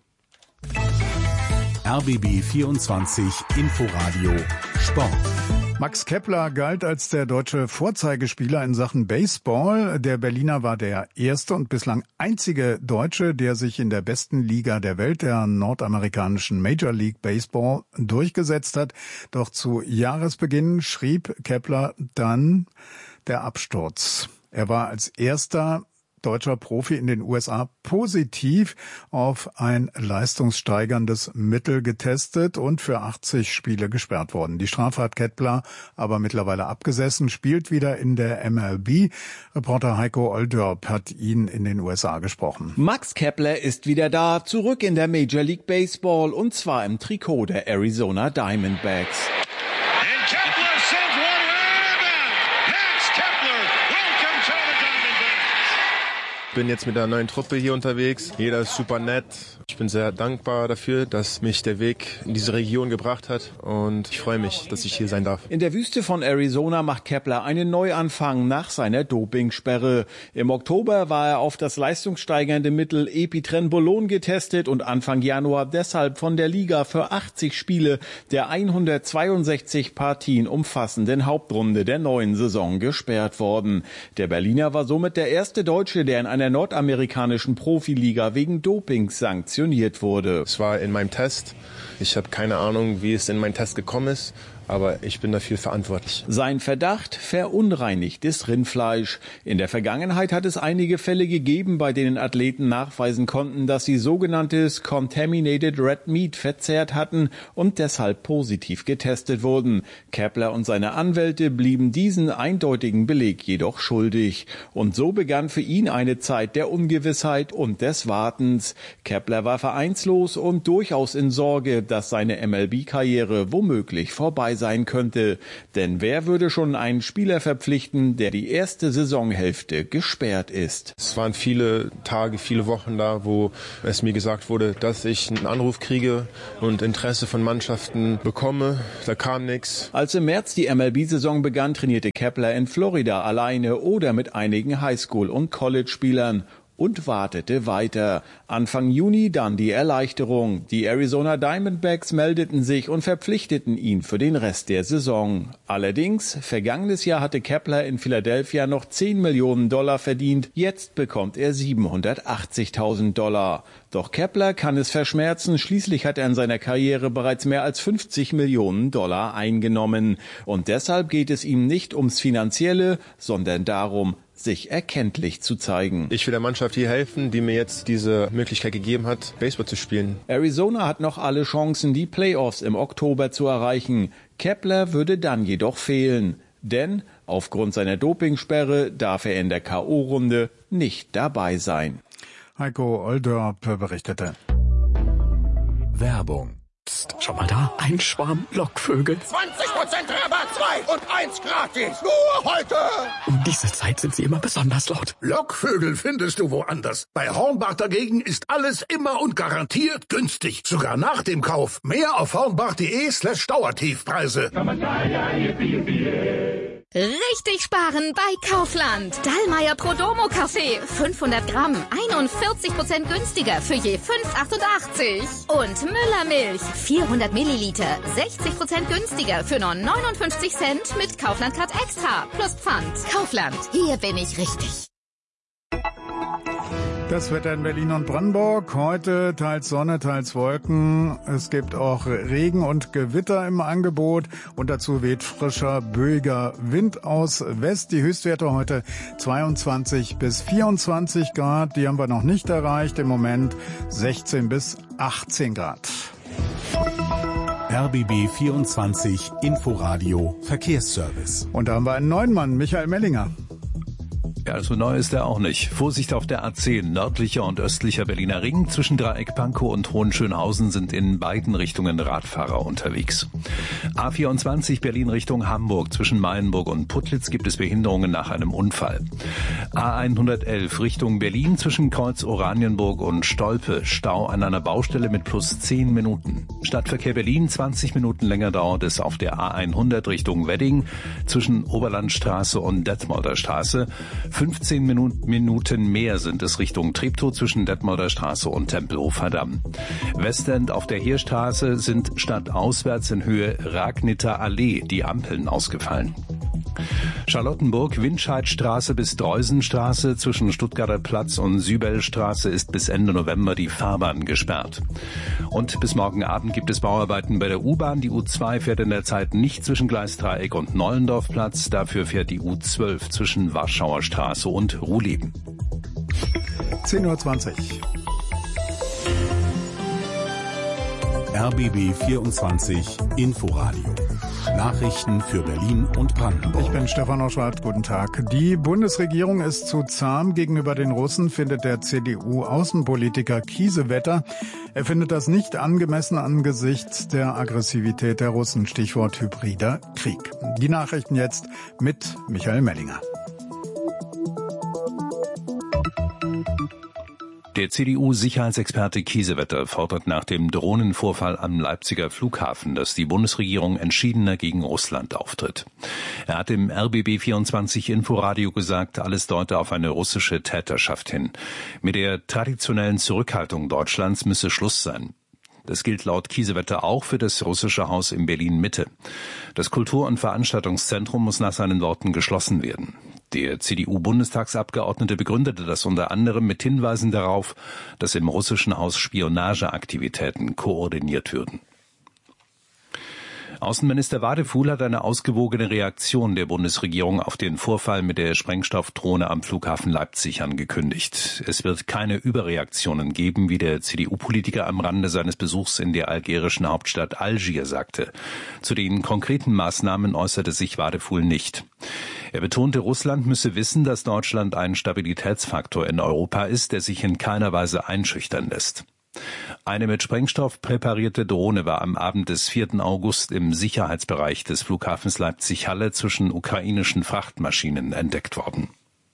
R B B vierundzwanzig Inforadio Sport. Max Kepler galt als der deutsche Vorzeigespieler in Sachen Baseball. Der Berliner war der erste und bislang einzige Deutsche, der sich in der besten Liga der Welt, der nordamerikanischen Major League Baseball, durchgesetzt hat. Doch zu Jahresbeginn schrieb Kepler dann der Absturz. Er war als erster deutscher Profi in den U S A positiv auf ein leistungssteigerndes Mittel getestet und für achtzig Spiele gesperrt worden. Die Strafe hat Kepler aber mittlerweile abgesessen, spielt wieder in der M L B. Reporter Heiko Oldörp hat ihn in den U S A gesprochen. Max Kepler ist wieder da, zurück in der Major League Baseball und zwar im Trikot der Arizona Diamondbacks. Bin jetzt mit der neuen Truppe hier unterwegs. Jeder ist super nett. Ich bin sehr dankbar dafür, dass mich der Weg in diese Region gebracht hat und ich freue mich, dass ich hier sein darf. In der Wüste von Arizona macht Kepler einen Neuanfang nach seiner Dopingsperre. Im Oktober war er auf das leistungssteigernde Mittel Epitrenbolon getestet und Anfang Januar deshalb von der Liga für achtzig Spiele der hundertzweiundsechzig Partien umfassenden Hauptrunde der neuen Saison gesperrt worden. Der Berliner war somit der erste Deutsche, der in einer nordamerikanischen Profiliga wegen Dopings sanktioniert wurde. Es war in meinem Test. Ich habe keine Ahnung, wie es in meinen Test gekommen ist, aber ich bin dafür verantwortlich. Sein Verdacht: verunreinigtes Rindfleisch. In der Vergangenheit hat es einige Fälle gegeben, bei denen Athleten nachweisen konnten, dass sie sogenanntes Contaminated Red Meat verzehrt hatten und deshalb positiv getestet wurden. Kepler und seine Anwälte blieben diesen eindeutigen Beleg jedoch schuldig. Und so begann für ihn eine Zeit der Ungewissheit und des Wartens. Kepler war vereinslos und durchaus in Sorge, dass seine M L B-Karriere womöglich vorbei sein könnte. Denn wer würde schon einen Spieler verpflichten, der die erste Saisonhälfte gesperrt ist? Es waren viele Tage, viele Wochen da, wo es mir gesagt wurde, dass ich einen Anruf kriege und Interesse von Mannschaften bekomme. Da kam nichts. Als im März die M L B-Saison begann, trainierte Kepler in Florida alleine oder mit einigen Highschool- und College-Spielern und wartete weiter. Anfang Juni dann die Erleichterung. Die Arizona Diamondbacks meldeten sich und verpflichteten ihn für den Rest der Saison. Allerdings, vergangenes Jahr hatte Kepler in Philadelphia noch zehn Millionen Dollar verdient. Jetzt bekommt er siebenhundertachtzigtausend Dollar. Doch Kepler kann es verschmerzen. Schließlich hat er in seiner Karriere bereits mehr als fünfzig Millionen Dollar eingenommen. Und deshalb geht es ihm nicht ums Finanzielle, sondern darum, sich erkenntlich zu zeigen. Ich will der Mannschaft hier helfen, die mir jetzt diese Möglichkeit gegeben hat, Baseball zu spielen. Arizona hat noch alle Chancen, die Playoffs im Oktober zu erreichen. Kepler würde dann jedoch fehlen. Denn aufgrund seiner Dopingsperre darf er in der K O-Runde nicht dabei sein. Heiko Oldorp berichtete. Werbung. Psst, schau mal da, ein Schwarm Lockvögel. zwanzig Prozent Rabatt, zwei und eins gratis. Nur heute. Um diese Zeit sind sie immer besonders laut. Lockvögel findest du woanders. Bei Hornbach dagegen ist alles immer und garantiert günstig. Sogar nach dem Kauf. Mehr auf hornbach.de slash Dauertiefpreise. Richtig sparen bei Kaufland. Dallmayr Prodomo Kaffee. fünfhundert Gramm. einundvierzig Prozent günstiger für je fünf achtundachtzig. Und Müller Milch. vierhundert Milliliter. sechzig Prozent günstiger für nur neunundfünfzig Cent mit Kaufland Card Extra. Plus Pfand. Kaufland. Hier bin ich richtig. Das Wetter in Berlin und Brandenburg. Heute teils Sonne, teils Wolken. Es gibt auch Regen und Gewitter im Angebot. Und dazu weht frischer, böiger Wind aus West. Die Höchstwerte heute zweiundzwanzig bis vierundzwanzig Grad. Die haben wir noch nicht erreicht. Im Moment sechzehn bis achtzehn Grad. R B B vierundzwanzig Inforadio Verkehrsservice. Und da haben wir einen neuen Mann, Michael Mellinger. Ja, also neu ist er auch nicht. Vorsicht auf der A zehn, nördlicher und östlicher Berliner Ring. Zwischen Dreieck Pankow und Hohenschönhausen sind in beiden Richtungen Radfahrer unterwegs. A vierundzwanzig Berlin Richtung Hamburg. Zwischen Mayenburg und Putlitz gibt es Behinderungen nach einem Unfall. A hundertelf Richtung Berlin. Zwischen Kreuz Oranienburg und Stolpe. Stau an einer Baustelle mit plus zehn Minuten. Stadtverkehr Berlin, zwanzig Minuten länger dauert es auf der A hundert Richtung Wedding. Zwischen Oberlandstraße und Detmolder Straße. fünfzehn Minuten mehr sind es Richtung Treptow zwischen Detmolder Straße und Tempelhofer Damm. Westend auf der Heerstraße sind stadtauswärts in Höhe Ragnitter Allee die Ampeln ausgefallen. Charlottenburg, Windscheidstraße bis Dreusenstraße zwischen Stuttgarter Platz und Sübelstraße ist bis Ende November die Fahrbahn gesperrt. Und bis morgen Abend gibt es Bauarbeiten bei der U-Bahn. Die U zwei fährt in der Zeit nicht zwischen Gleisdreieck und Nollendorfplatz. Dafür fährt die U zwölf zwischen Warschauer Straße und Ruhleben. zehn Uhr zwanzig. R B B vierundzwanzig Inforadio. Nachrichten für Berlin und Brandenburg. Ich bin Stefan Oschwart, guten Tag. Die Bundesregierung ist zu zahm gegenüber den Russen, findet der C D U-Außenpolitiker Kiesewetter. Er findet das nicht angemessen angesichts der Aggressivität der Russen, Stichwort hybrider Krieg. Die Nachrichten jetzt mit Michael Mellinger. Der C D U-Sicherheitsexperte Kiesewetter fordert nach dem Drohnenvorfall am Leipziger Flughafen, dass die Bundesregierung entschiedener gegen Russland auftritt. Er hat im R B B vierundzwanzig Inforadio gesagt, alles deute auf eine russische Täterschaft hin. Mit der traditionellen Zurückhaltung Deutschlands müsse Schluss sein. Das gilt laut Kiesewetter auch für das russische Haus in Berlin-Mitte. Das Kultur- und Veranstaltungszentrum muss nach seinen Worten geschlossen werden. Der C D U-Bundestagsabgeordnete begründete das unter anderem mit Hinweisen darauf, dass im russischen Haus Spionageaktivitäten koordiniert würden. Außenminister Wadefuhl hat eine ausgewogene Reaktion der Bundesregierung auf den Vorfall mit der Sprengstoffdrohne am Flughafen Leipzig angekündigt. Es wird keine Überreaktionen geben, wie der C D U-Politiker am Rande seines Besuchs in der algerischen Hauptstadt Algier sagte. Zu den konkreten Maßnahmen äußerte sich Wadefuhl nicht. Er betonte, Russland müsse wissen, dass Deutschland ein Stabilitätsfaktor in Europa ist, der sich in keiner Weise einschüchtern lässt. Eine mit Sprengstoff präparierte Drohne war am Abend des vierten August im Sicherheitsbereich des Flughafens Leipzig-Halle zwischen ukrainischen Frachtmaschinen entdeckt worden.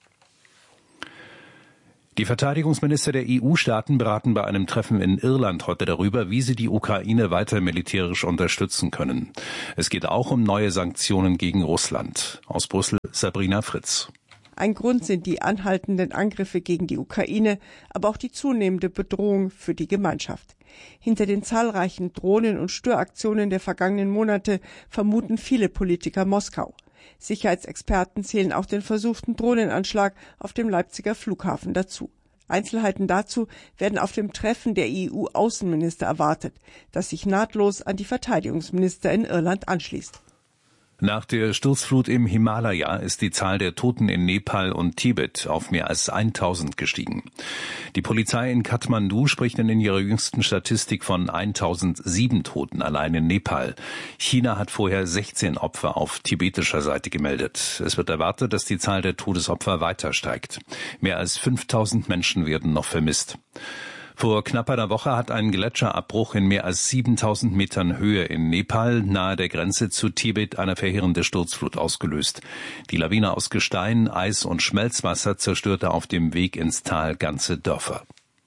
Die Verteidigungsminister der E U-Staaten beraten bei einem Treffen in Irland heute darüber, wie sie die Ukraine weiter militärisch unterstützen können. Es geht auch um neue Sanktionen gegen Russland. Aus Brüssel Sabrina Fritz. Ein Grund sind die anhaltenden Angriffe gegen die Ukraine, aber auch die zunehmende Bedrohung für die Gemeinschaft. Hinter den zahlreichen Drohnen- und Störaktionen der vergangenen Monate vermuten viele Politiker Moskau. Sicherheitsexperten zählen auch den versuchten Drohnenanschlag auf dem Leipziger Flughafen dazu. Einzelheiten dazu werden auf dem Treffen der E U-Außenminister erwartet, das sich nahtlos an die Verteidigungsminister in Irland anschließt. Nach der Sturzflut im Himalaya ist die Zahl der Toten in Nepal und Tibet auf mehr als eintausend gestiegen. Die Polizei in Kathmandu spricht in ihrer jüngsten Statistik von eintausendsieben Toten allein in Nepal. China hat vorher sechzehn Opfer auf tibetischer Seite gemeldet. Es wird erwartet, dass die Zahl der Todesopfer weiter steigt. Mehr als fünftausend Menschen werden noch vermisst. Vor knapp einer Woche hat ein Gletscherabbruch in mehr als siebentausend Metern Höhe in Nepal nahe der Grenze zu Tibet eine verheerende Sturzflut ausgelöst. Die Lawine aus Gestein, Eis und Schmelzwasser zerstörte auf dem Weg ins Tal ganze Dörfer.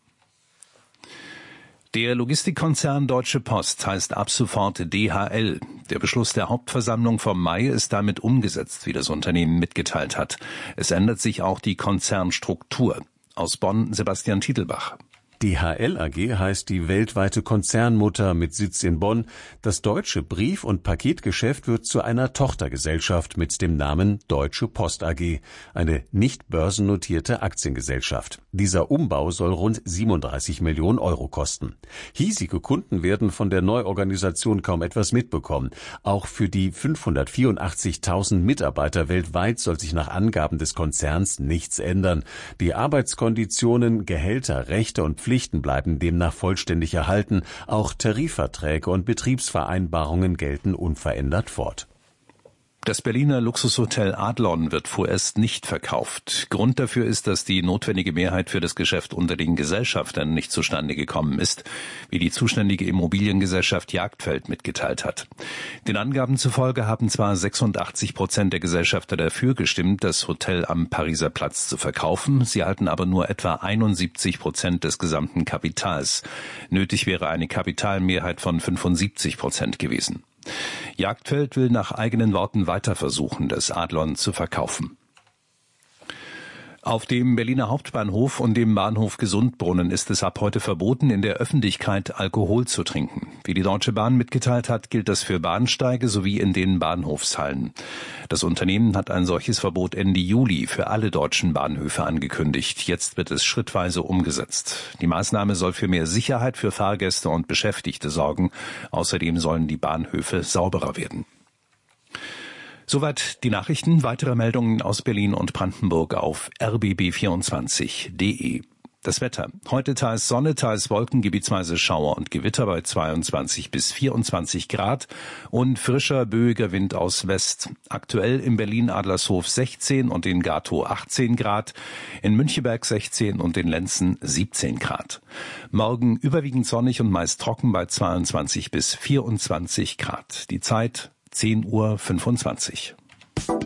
Der Logistikkonzern Deutsche Post heißt ab sofort D H L. Der Beschluss der Hauptversammlung vom Mai ist damit umgesetzt, wie das Unternehmen mitgeteilt hat. Es ändert sich auch die Konzernstruktur. Aus Bonn Sebastian Titelbach. D H L A G heißt die weltweite Konzernmutter mit Sitz in Bonn. Das deutsche Brief- und Paketgeschäft wird zu einer Tochtergesellschaft mit dem Namen Deutsche Post A G, eine nicht börsennotierte Aktiengesellschaft. Dieser Umbau soll rund siebenunddreißig Millionen Euro kosten. Hiesige Kunden werden von der Neuorganisation kaum etwas mitbekommen. Auch für die fünfhundertvierundachtzigtausend Mitarbeiter weltweit soll sich nach Angaben des Konzerns nichts ändern. Die Arbeitskonditionen, Gehälter, Rechte und Pflichten Pflichten bleiben demnach vollständig erhalten. Auch Tarifverträge und Betriebsvereinbarungen gelten unverändert fort. Das Berliner Luxushotel Adlon wird vorerst nicht verkauft. Grund dafür ist, dass die notwendige Mehrheit für das Geschäft unter den Gesellschaftern nicht zustande gekommen ist, wie die zuständige Immobiliengesellschaft Jagdfeld mitgeteilt hat. Den Angaben zufolge haben zwar sechsundachtzig Prozent der Gesellschafter dafür gestimmt, das Hotel am Pariser Platz zu verkaufen, sie halten aber nur etwa einundsiebzig Prozent des gesamten Kapitals. Nötig wäre eine Kapitalmehrheit von fünfundsiebzig Prozent gewesen. Jagdfeld will nach eigenen Worten weiter versuchen, das Adlon zu verkaufen. Auf dem Berliner Hauptbahnhof und dem Bahnhof Gesundbrunnen ist es ab heute verboten, in der Öffentlichkeit Alkohol zu trinken. Wie die Deutsche Bahn mitgeteilt hat, gilt das für Bahnsteige sowie in den Bahnhofshallen. Das Unternehmen hat ein solches Verbot Ende Juli für alle deutschen Bahnhöfe angekündigt. Jetzt wird es schrittweise umgesetzt. Die Maßnahme soll für mehr Sicherheit für Fahrgäste und Beschäftigte sorgen. Außerdem sollen die Bahnhöfe sauberer werden. Soweit die Nachrichten. Weitere Meldungen aus Berlin und Brandenburg auf r b b vierundzwanzig punkt d e. Das Wetter. Heute teils Sonne, teils Wolken, gebietsweise Schauer und Gewitter bei zweiundzwanzig bis vierundzwanzig Grad und frischer, böiger Wind aus West. Aktuell in Berlin-Adlershof sechzehn und in Gatow achtzehn Grad, in Müncheberg sechzehn und in Lenzen siebzehn Grad. Morgen überwiegend sonnig und meist trocken bei zweiundzwanzig bis vierundzwanzig Grad. Die Zeit zehn Uhr fünfundzwanzig.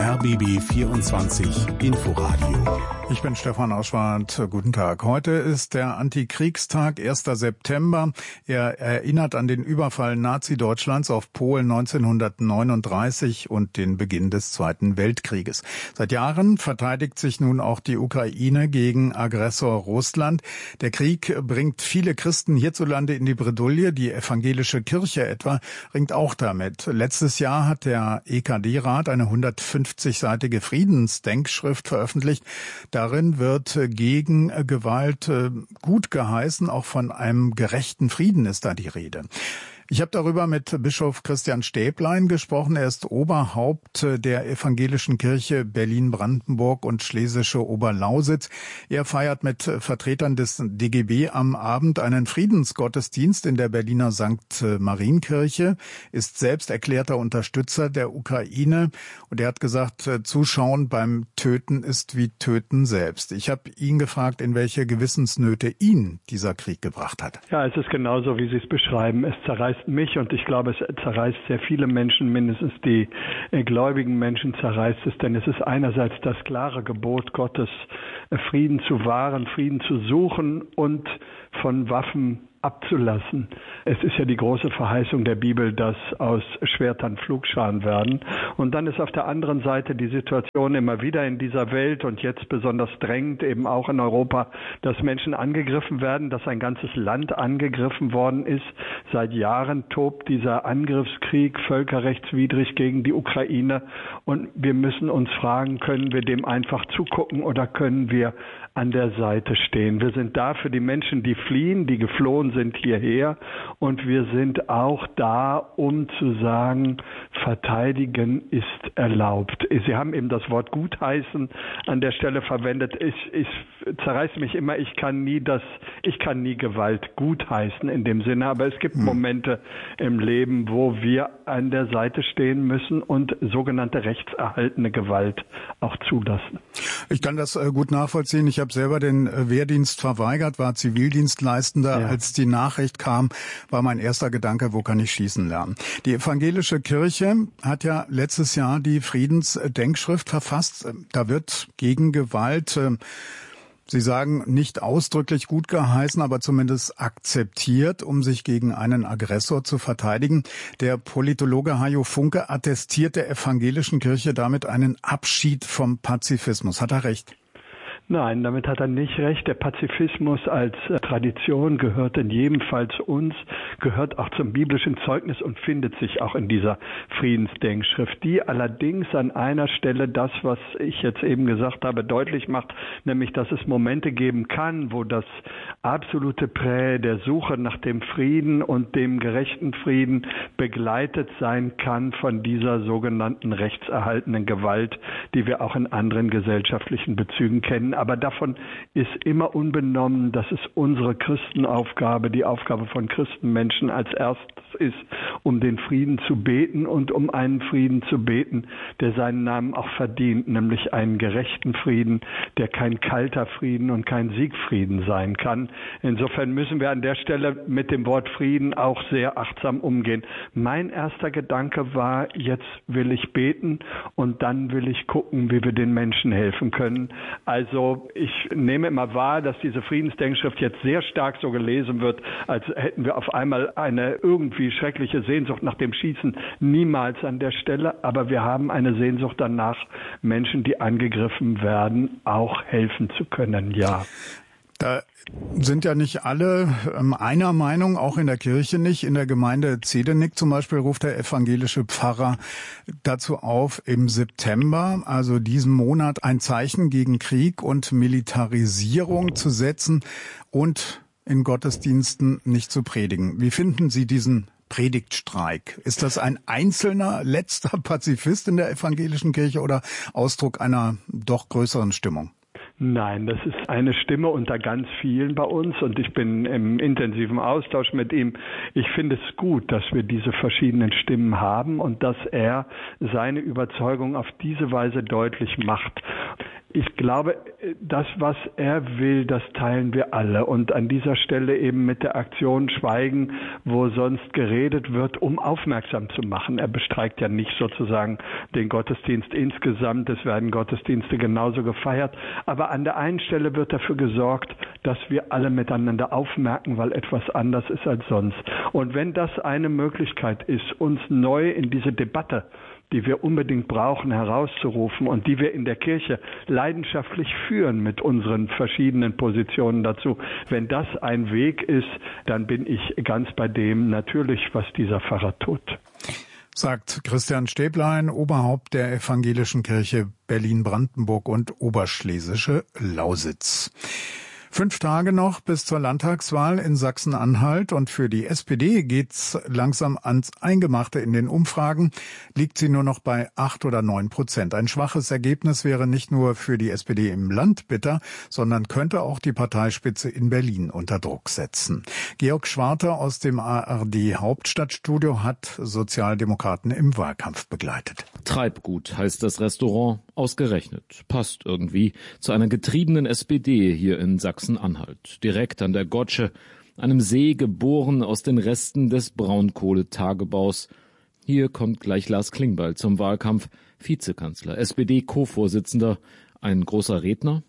R B B vierundzwanzig Inforadio. Ich bin Stefan Auschwart. Guten Tag. Heute ist der Antikriegstag, erster September. Er erinnert an den Überfall Nazi-Deutschlands auf Polen neunzehnhundertneununddreißig und den Beginn des Zweiten Weltkrieges. Seit Jahren verteidigt sich nun auch die Ukraine gegen Aggressor Russland. Der Krieg bringt viele Christen hierzulande in die Bredouille. Die evangelische Kirche etwa ringt auch damit. Letztes Jahr hat der E K D-Rat eine hundertfünfzigseitige Friedensdenkschrift veröffentlicht. Darin wird gegen Gewalt gut geheißen, auch von einem gerechten Frieden ist da die Rede. Ich habe darüber mit Bischof Christian Stäblein gesprochen. Er ist Oberhaupt der Evangelischen Kirche Berlin-Brandenburg und Schlesische Oberlausitz. Er feiert mit Vertretern des D G B am Abend einen Friedensgottesdienst in der Berliner Sankt Marienkirche, ist selbst erklärter Unterstützer der Ukraine. Und er hat gesagt, Zuschauen beim Töten ist wie Töten selbst. Ich habe ihn gefragt, in welche Gewissensnöte ihn dieser Krieg gebracht hat. Ja, es ist genauso, wie Sie es beschreiben. Es zerreißt mich und ich glaube, es zerreißt sehr viele Menschen, mindestens die äh, gläubigen Menschen zerreißt es, denn es ist einerseits das klare Gebot Gottes, äh, Frieden zu wahren, Frieden zu suchen und von Waffen abzulassen. Es ist ja die große Verheißung der Bibel, dass aus Schwertern Pflugscharen werden. Und dann ist auf der anderen Seite die Situation immer wieder in dieser Welt und jetzt besonders drängend eben auch in Europa, dass Menschen angegriffen werden, dass ein ganzes Land angegriffen worden ist. Seit Jahren tobt dieser Angriffskrieg völkerrechtswidrig gegen die Ukraine und wir müssen uns fragen, können wir dem einfach zugucken oder können wir an der Seite stehen? Wir sind da für die Menschen, die fliehen, die geflohen sind hierher und wir sind auch da, um zu sagen, verteidigen ist erlaubt. Sie haben eben das Wort gutheißen an der Stelle verwendet. Ich, ich zerreiße mich immer, ich kann nie das, ich kann nie Gewalt gutheißen in dem Sinne, aber es gibt Momente im Leben, wo wir an der Seite stehen müssen und sogenannte rechtserhaltene Gewalt auch zulassen. Ich kann das gut nachvollziehen. Ich habe selber den Wehrdienst verweigert, war Zivildienstleistender. Ja. Als die Nachricht kam, war mein erster Gedanke, wo kann ich schießen lernen? Die evangelische Kirche hat ja letztes Jahr die Friedensdenkschrift verfasst. Da wird gegen Gewalt, Sie sagen, nicht ausdrücklich gut geheißen, aber zumindest akzeptiert, um sich gegen einen Aggressor zu verteidigen. Der Politologe Hajo Funke attestiert der evangelischen Kirche damit einen Abschied vom Pazifismus. Hat er recht? Nein, damit hat er nicht recht. Der Pazifismus als Tradition gehört in jedem Fall zu uns, gehört auch zum biblischen Zeugnis und findet sich auch in dieser Friedensdenkschrift, die allerdings an einer Stelle das, was ich jetzt eben gesagt habe, deutlich macht, nämlich, dass es Momente geben kann, wo das absolute Prä der Suche nach dem Frieden und dem gerechten Frieden begleitet sein kann von dieser sogenannten rechtserhaltenen Gewalt, die wir auch in anderen gesellschaftlichen Bezügen kennen. Aber davon ist immer unbenommen, dass es unsere Christenaufgabe, die Aufgabe von Christenmenschen als erstes ist, um den Frieden zu beten und um einen Frieden zu beten, der seinen Namen auch verdient, nämlich einen gerechten Frieden, der kein kalter Frieden und kein Siegfrieden sein kann. Insofern müssen wir an der Stelle mit dem Wort Frieden auch sehr achtsam umgehen. Mein erster Gedanke war, jetzt will ich beten und dann will ich gucken, wie wir den Menschen helfen können. Also ich nehme immer wahr, dass diese Friedensdenkschrift jetzt sehr stark so gelesen wird, als hätten wir auf einmal eine irgendwie schreckliche Sehnsucht nach dem Schießen. Niemals an der Stelle, aber wir haben eine Sehnsucht danach, Menschen, die angegriffen werden, auch helfen zu können, ja. Da sind ja nicht alle ähm, einer Meinung, auch in der Kirche nicht. In der Gemeinde Zedenik zum Beispiel ruft der evangelische Pfarrer dazu auf, im September, also diesen Monat, ein Zeichen gegen Krieg und Militarisierung zu setzen und in Gottesdiensten nicht zu predigen. Wie finden Sie diesen Predigtstreik? Ist das ein einzelner letzter Pazifist in der evangelischen Kirche oder Ausdruck einer doch größeren Stimmung? Nein, das ist eine Stimme unter ganz vielen bei uns und ich bin im intensiven Austausch mit ihm. Ich finde es gut, dass wir diese verschiedenen Stimmen haben und dass er seine Überzeugung auf diese Weise deutlich macht. Ich glaube, das, was er will, das teilen wir alle. Und an dieser Stelle eben mit der Aktion Schweigen, wo sonst geredet wird, um aufmerksam zu machen. Er bestreikt ja nicht sozusagen den Gottesdienst insgesamt. Es werden Gottesdienste genauso gefeiert. Aber an der einen Stelle wird dafür gesorgt, dass wir alle miteinander aufmerken, weil etwas anders ist als sonst. Und wenn das eine Möglichkeit ist, uns neu in diese Debatte, die wir unbedingt brauchen, herauszurufen und die wir in der Kirche leidenschaftlich führen mit unseren verschiedenen Positionen dazu. Wenn das ein Weg ist, dann bin ich ganz bei dem natürlich, was dieser Pfarrer tut. Sagt Christian Stäblein, Oberhaupt der Evangelischen Kirche Berlin-Brandenburg und Oberschlesische Lausitz. Fünf Tage noch bis zur Landtagswahl in Sachsen-Anhalt und für die S P D geht's langsam ans Eingemachte in den Umfragen. Liegt sie nur noch bei acht oder neun Prozent. Ein schwaches Ergebnis wäre nicht nur für die S P D im Land bitter, sondern könnte auch die Parteispitze in Berlin unter Druck setzen. Georg Schwarte aus dem A R D Hauptstadtstudio hat Sozialdemokraten im Wahlkampf begleitet. Treibgut heißt das Restaurant, ausgerechnet. Passt irgendwie zu einer getriebenen S P D hier in Sachsen. Sachsen-Anhalt, direkt an der Gotsche, einem See geboren aus den Resten des Braunkohletagebaus. Hier kommt gleich Lars Klingbeil zum Wahlkampf, Vizekanzler, S P D-Co-Vorsitzender, ein großer Redner.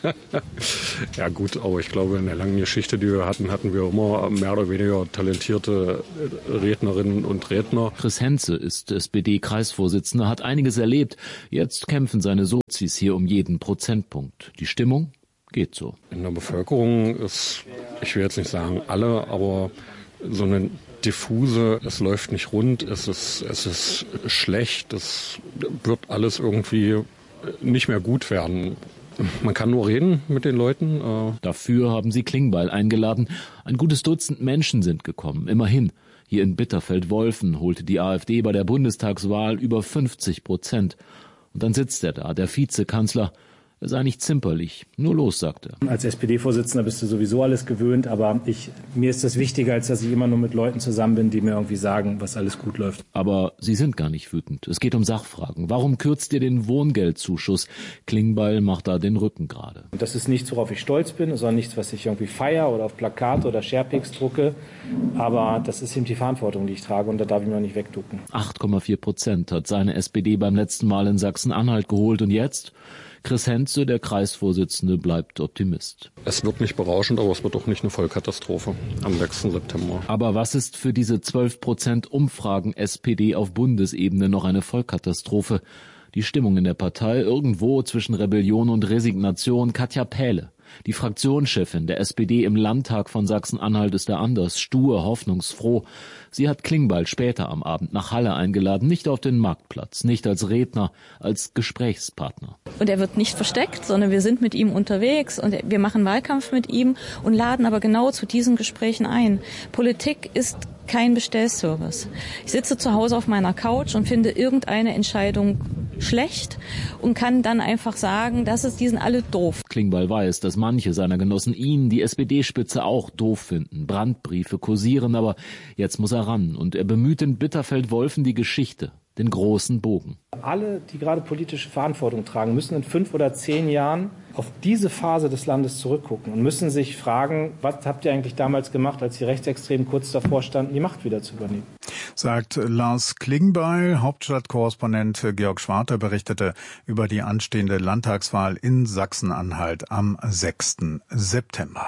Ja gut, aber ich glaube, in der langen Geschichte, die wir hatten, hatten wir immer mehr oder weniger talentierte Rednerinnen und Redner. Chris Henze ist S P D-Kreisvorsitzender, hat einiges erlebt. Jetzt kämpfen seine Sozis hier um jeden Prozentpunkt. Die Stimmung? Geht so. In der Bevölkerung ist, ich will jetzt nicht sagen alle, aber so eine diffuse, es läuft nicht rund, es ist, es ist schlecht, es wird alles irgendwie nicht mehr gut werden. Man kann nur reden mit den Leuten. Dafür haben sie Klingbeil eingeladen. Ein gutes Dutzend Menschen sind gekommen, immerhin. Hier in Bitterfeld-Wolfen holte die AfD bei der Bundestagswahl über fünfzig Prozent. Und dann sitzt er da, der Vizekanzler. Er sei nicht zimperlich. Nur los, sagt er. Als S P D-Vorsitzender bist du sowieso alles gewöhnt, aber ich, mir ist das wichtiger, als dass ich immer nur mit Leuten zusammen bin, die mir irgendwie sagen, was alles gut läuft. Aber Sie sind gar nicht wütend. Es geht um Sachfragen. Warum kürzt ihr den Wohngeldzuschuss? Klingbeil macht da den Rücken gerade. Und das ist nichts, worauf ich stolz bin, sondern nichts, was ich irgendwie feiere oder auf Plakate oder Sharepics drucke. Aber das ist eben die Verantwortung, die ich trage und da darf ich mir auch nicht wegducken. acht Komma vier Prozent hat seine S P D beim letzten Mal in Sachsen-Anhalt geholt. Und jetzt? Chris Henze, der Kreisvorsitzende, bleibt Optimist. Es wird nicht berauschend, aber es wird auch nicht eine Vollkatastrophe am sechsten September. Aber was ist für diese zwölf Prozent Umfragen S P D auf Bundesebene noch eine Vollkatastrophe? Die Stimmung in der Partei irgendwo zwischen Rebellion und Resignation. Katja Pähle, die Fraktionschefin der S P D im Landtag von Sachsen-Anhalt, ist da anders, stur, hoffnungsfroh. Sie hat Klingbeil später am Abend nach Halle eingeladen, nicht auf den Marktplatz, nicht als Redner, als Gesprächspartner. Und er wird nicht versteckt, sondern wir sind mit ihm unterwegs und wir machen Wahlkampf mit ihm und laden aber genau zu diesen Gesprächen ein. Politik ist kein Bestellservice. Ich sitze zu Hause auf meiner Couch und finde irgendeine Entscheidung schlecht und kann dann einfach sagen, das ist, die sind alle doof. Klingbeil weiß, dass manche seiner Genossen ihn, die S P D-Spitze, auch doof finden. Brandbriefe kursieren, aber jetzt muss er ran und er bemüht in Bitterfeld-Wolfen die Geschichte, den großen Bogen. Alle, die gerade politische Verantwortung tragen, müssen in fünf oder zehn Jahren auf diese Phase des Landes zurückgucken und müssen sich fragen, was habt ihr eigentlich damals gemacht, als die Rechtsextremen kurz davor standen, die Macht wieder zu übernehmen. Sagt Lars Klingbeil. Hauptstadtkorrespondent Georg Schwarte berichtete über die anstehende Landtagswahl in Sachsen-Anhalt am sechsten September.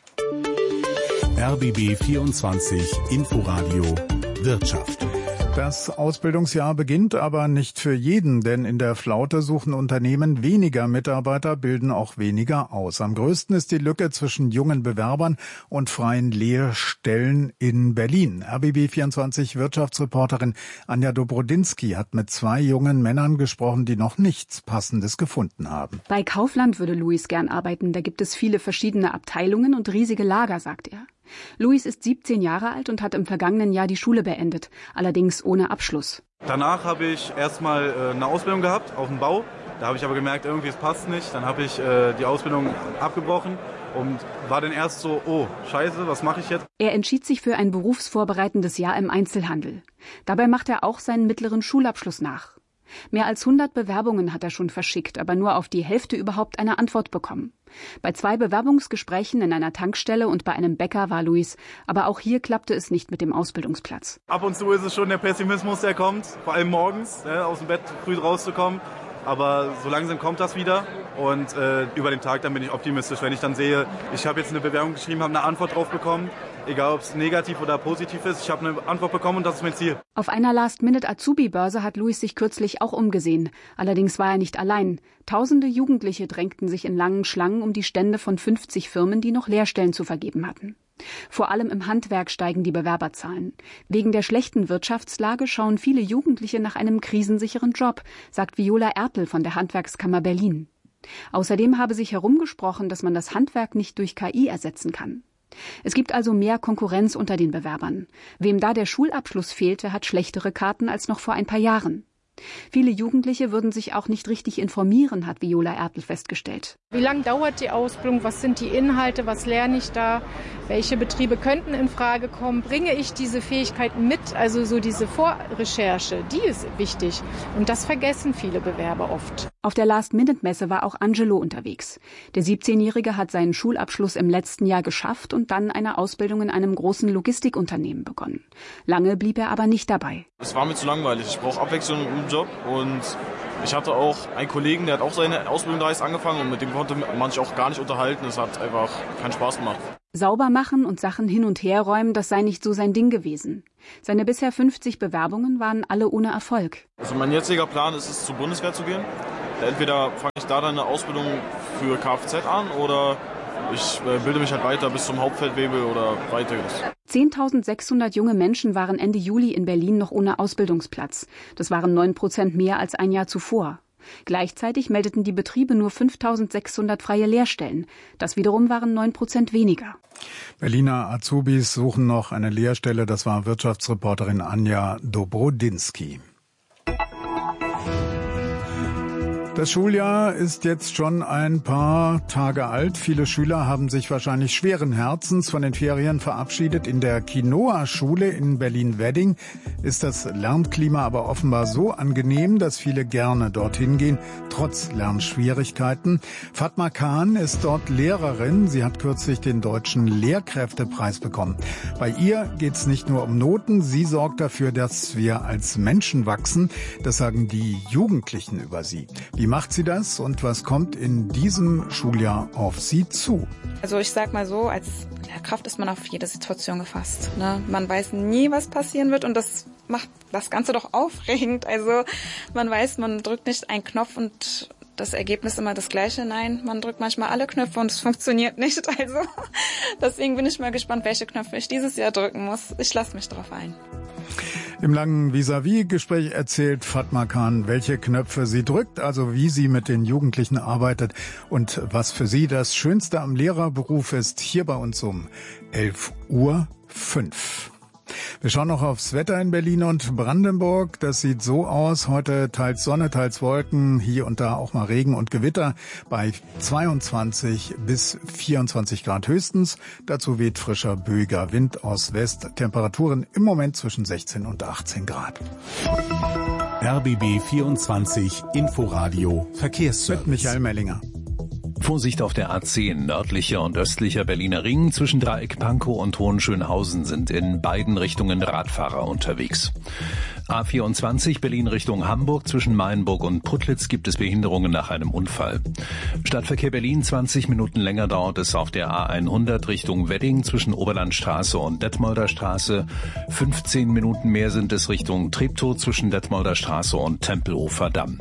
R B B vierundzwanzig Inforadio Wirtschaft. Das Ausbildungsjahr beginnt aber nicht für jeden, denn in der Flaute suchen Unternehmen weniger Mitarbeiter, bilden auch weniger aus. Am größten ist die Lücke zwischen jungen Bewerbern und freien Lehrstellen in Berlin. R B B vierundzwanzig Wirtschaftsreporterin Anja Dobrodinsky hat mit zwei jungen Männern gesprochen, die noch nichts Passendes gefunden haben. Bei Kaufland würde Luis gern arbeiten. Da gibt es viele verschiedene Abteilungen und riesige Lager, sagt er. Luis ist siebzehn Jahre alt und hat im vergangenen Jahr die Schule beendet, allerdings ohne Abschluss. Danach habe ich erstmal äh, eine Ausbildung gehabt auf dem Bau. Da habe ich aber gemerkt, irgendwie es passt nicht. Dann habe ich äh, die Ausbildung abgebrochen und war dann erst so, oh, scheiße, was mache ich jetzt? Er entschied sich für ein berufsvorbereitendes Jahr im Einzelhandel. Dabei macht er auch seinen mittleren Schulabschluss nach. Mehr als hundert Bewerbungen hat er schon verschickt, aber nur auf die Hälfte überhaupt eine Antwort bekommen. Bei zwei Bewerbungsgesprächen in einer Tankstelle und bei einem Bäcker war Luis, aber auch hier klappte es nicht mit dem Ausbildungsplatz. Ab und zu ist es schon der Pessimismus, der kommt, vor allem morgens, ne, aus dem Bett früh rauszukommen. Aber so langsam kommt das wieder und äh, über den Tag dann bin ich optimistisch, wenn ich dann sehe, ich habe jetzt eine Bewerbung geschrieben, habe eine Antwort drauf bekommen, egal ob es negativ oder positiv ist, ich habe eine Antwort bekommen und das ist mein Ziel. Auf einer Last-Minute-Azubi-Börse hat Luis sich kürzlich auch umgesehen. Allerdings war er nicht allein. Tausende Jugendliche drängten sich in langen Schlangen um die Stände von fünfzig Firmen, die noch Lehrstellen zu vergeben hatten. Vor allem im Handwerk steigen die Bewerberzahlen. Wegen der schlechten Wirtschaftslage schauen viele Jugendliche nach einem krisensicheren Job, sagt Viola Ertel von der Handwerkskammer Berlin. Außerdem habe sich herumgesprochen, dass man das Handwerk nicht durch K I ersetzen kann. Es gibt also mehr Konkurrenz unter den Bewerbern. Wem da der Schulabschluss fehlte, hat schlechtere Karten als noch vor ein paar Jahren. Viele Jugendliche würden sich auch nicht richtig informieren, hat Viola Ertel festgestellt. Wie lange dauert die Ausbildung? Was sind die Inhalte? Was lerne ich da? Welche Betriebe könnten in Frage kommen? Bringe ich diese Fähigkeiten mit? Also so diese Vorrecherche, die ist wichtig. Und das vergessen viele Bewerber oft. Auf der Last-Minute-Messe war auch Angelo unterwegs. Der siebzehnjährige hat seinen Schulabschluss im letzten Jahr geschafft und dann eine Ausbildung in einem großen Logistikunternehmen begonnen. Lange blieb er aber nicht dabei. Es war mir zu langweilig. Ich brauche Abwechslung im Job und ich hatte auch einen Kollegen, der hat auch seine Ausbildung da jetzt angefangen und mit dem konnte man sich auch gar nicht unterhalten. Es hat einfach keinen Spaß gemacht. Sauber machen und Sachen hin und her räumen, das sei nicht so sein Ding gewesen. Seine bisher fünfzig Bewerbungen waren alle ohne Erfolg. Also mein jetziger Plan ist es, zur Bundeswehr zu gehen. Entweder fange ich da dann eine Ausbildung für Kfz an oder ich bilde mich halt weiter bis zum Hauptfeldwebel oder weiteres. zehntausendsechshundert junge Menschen waren Ende Juli in Berlin noch ohne Ausbildungsplatz. Das waren neun Prozent mehr als ein Jahr zuvor. Gleichzeitig meldeten die Betriebe nur fünftausendsechshundert freie Lehrstellen. Das wiederum waren neun Prozent weniger. Berliner Azubis suchen noch eine Lehrstelle. Das war Wirtschaftsreporterin Anja Dobrodinsky. Das Schuljahr ist jetzt schon ein paar Tage alt. Viele Schüler haben sich wahrscheinlich schweren Herzens von den Ferien verabschiedet. In der Quinoa-Schule in Berlin-Wedding ist das Lernklima aber offenbar so angenehm, dass viele gerne dorthin gehen, trotz Lernschwierigkeiten. Fatma Khan ist dort Lehrerin. Sie hat kürzlich den Deutschen Lehrkräftepreis bekommen. Bei ihr geht es nicht nur um Noten. Sie sorgt dafür, dass wir als Menschen wachsen. Das sagen die Jugendlichen über sie. Wie macht sie das und was kommt in diesem Schuljahr auf sie zu? Also ich sag mal so, als Lehrkraft ist man auf jede Situation gefasst. Ne? Man weiß nie, was passieren wird und das macht das Ganze doch aufregend. Also man weiß, man drückt nicht einen Knopf und das Ergebnis immer das gleiche. Nein, man drückt manchmal alle Knöpfe und es funktioniert nicht. Also deswegen bin ich mal gespannt, welche Knöpfe ich dieses Jahr drücken muss. Ich lasse mich drauf ein. Im langen Vis-à-vis-Gespräch erzählt Fatma Khan, welche Knöpfe sie drückt, also wie sie mit den Jugendlichen arbeitet und was für sie das Schönste am Lehrerberuf ist, hier bei uns um elf Uhr fünf. Wir schauen noch aufs Wetter in Berlin und Brandenburg. Das sieht so aus. Heute teils Sonne, teils Wolken, hier und da auch mal Regen und Gewitter bei zweiundzwanzig bis vierundzwanzig Grad höchstens. Dazu weht frischer, böiger Wind aus West. Temperaturen im Moment zwischen sechzehn und achtzehn Grad. R B B vierundzwanzig Inforadio Verkehrsservice. Mit Michael Mellinger. Vorsicht auf der A zehn, nördlicher und östlicher Berliner Ring. Zwischen Dreieck Pankow und Hohenschönhausen sind in beiden Richtungen Radfahrer unterwegs. A vierundzwanzig Berlin Richtung Hamburg. Zwischen Mayenburg und Putlitz gibt es Behinderungen nach einem Unfall. Stadtverkehr Berlin, zwanzig Minuten länger dauert es auf der A hundert Richtung Wedding zwischen Oberlandstraße und Detmolder Straße. fünfzehn Minuten mehr sind es Richtung Treptow zwischen Detmolder Straße und Tempelhofer Damm.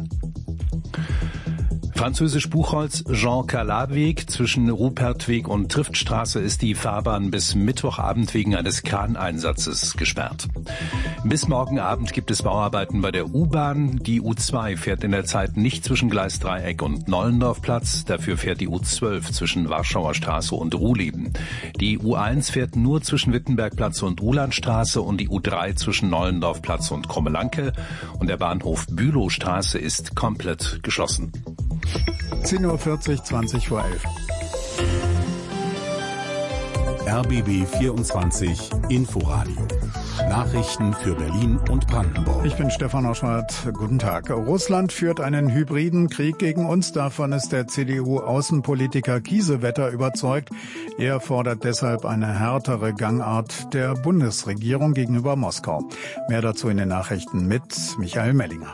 Französisch Buchholz, Jean-Calard-Weg zwischen Rupertweg und Triftstraße ist die Fahrbahn bis Mittwochabend wegen eines Kraneinsatzes gesperrt. Bis morgen Abend gibt es Bauarbeiten bei der U-Bahn. Die U zwei fährt in der Zeit nicht zwischen Gleis Dreieck und Nollendorfplatz. Dafür fährt die U zwölf zwischen Warschauer Straße und Ruhleben. Die U eins fährt nur zwischen Wittenbergplatz und Ulandstraße und die U drei zwischen Nollendorfplatz und Krummelanke. Und der Bahnhof Bülowstraße ist komplett geschlossen. zehn Uhr vierzig, zwanzig vor elf. R B B vierundzwanzig Inforadio. Nachrichten für Berlin und Brandenburg. Ich bin Stefan Oschwart. Guten Tag. Russland führt einen hybriden Krieg gegen uns. Davon ist der C D U-Außenpolitiker Kiesewetter überzeugt. Er fordert deshalb eine härtere Gangart der Bundesregierung gegenüber Moskau. Mehr dazu in den Nachrichten mit Michael Mellinger.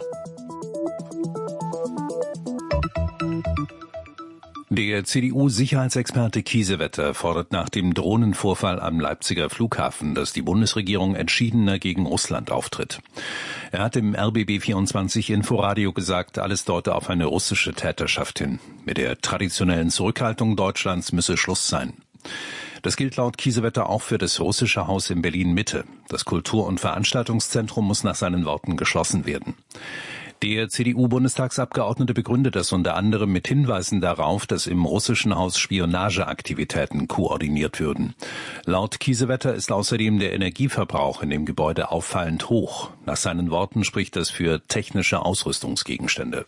Der C D U-Sicherheitsexperte Kiesewetter fordert nach dem Drohnenvorfall am Leipziger Flughafen, dass die Bundesregierung entschiedener gegen Russland auftritt. Er hat im R B B vierundzwanzig Inforadio gesagt, alles deute auf eine russische Täterschaft hin. Mit der traditionellen Zurückhaltung Deutschlands müsse Schluss sein. Das gilt laut Kiesewetter auch für das russische Haus in Berlin-Mitte. Das Kultur- und Veranstaltungszentrum muss nach seinen Worten geschlossen werden. Der C D U-Bundestagsabgeordnete begründet das unter anderem mit Hinweisen darauf, dass im russischen Haus Spionageaktivitäten koordiniert würden. Laut Kiesewetter ist außerdem der Energieverbrauch in dem Gebäude auffallend hoch. Nach seinen Worten spricht das für technische Ausrüstungsgegenstände.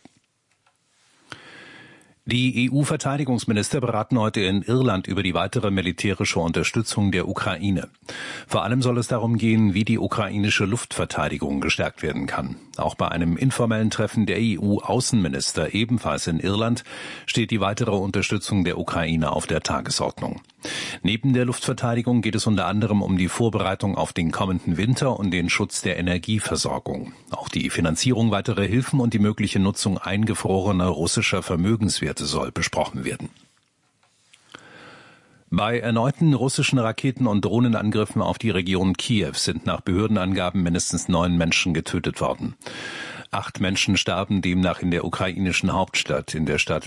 Die E U-Verteidigungsminister beraten heute in Irland über die weitere militärische Unterstützung der Ukraine. Vor allem soll es darum gehen, wie die ukrainische Luftverteidigung gestärkt werden kann. Auch bei einem informellen Treffen der E U-Außenminister ebenfalls in Irland steht die weitere Unterstützung der Ukraine auf der Tagesordnung. Neben der Luftverteidigung geht es unter anderem um die Vorbereitung auf den kommenden Winter und den Schutz der Energieversorgung. Auch die Finanzierung weiterer Hilfen und die mögliche Nutzung eingefrorener russischer Vermögenswerte soll besprochen werden. Bei erneuten russischen Raketen- und Drohnenangriffen auf die Region Kiew sind nach Behördenangaben mindestens neun Menschen getötet worden. Acht Menschen starben demnach in der ukrainischen Hauptstadt. In der Stadt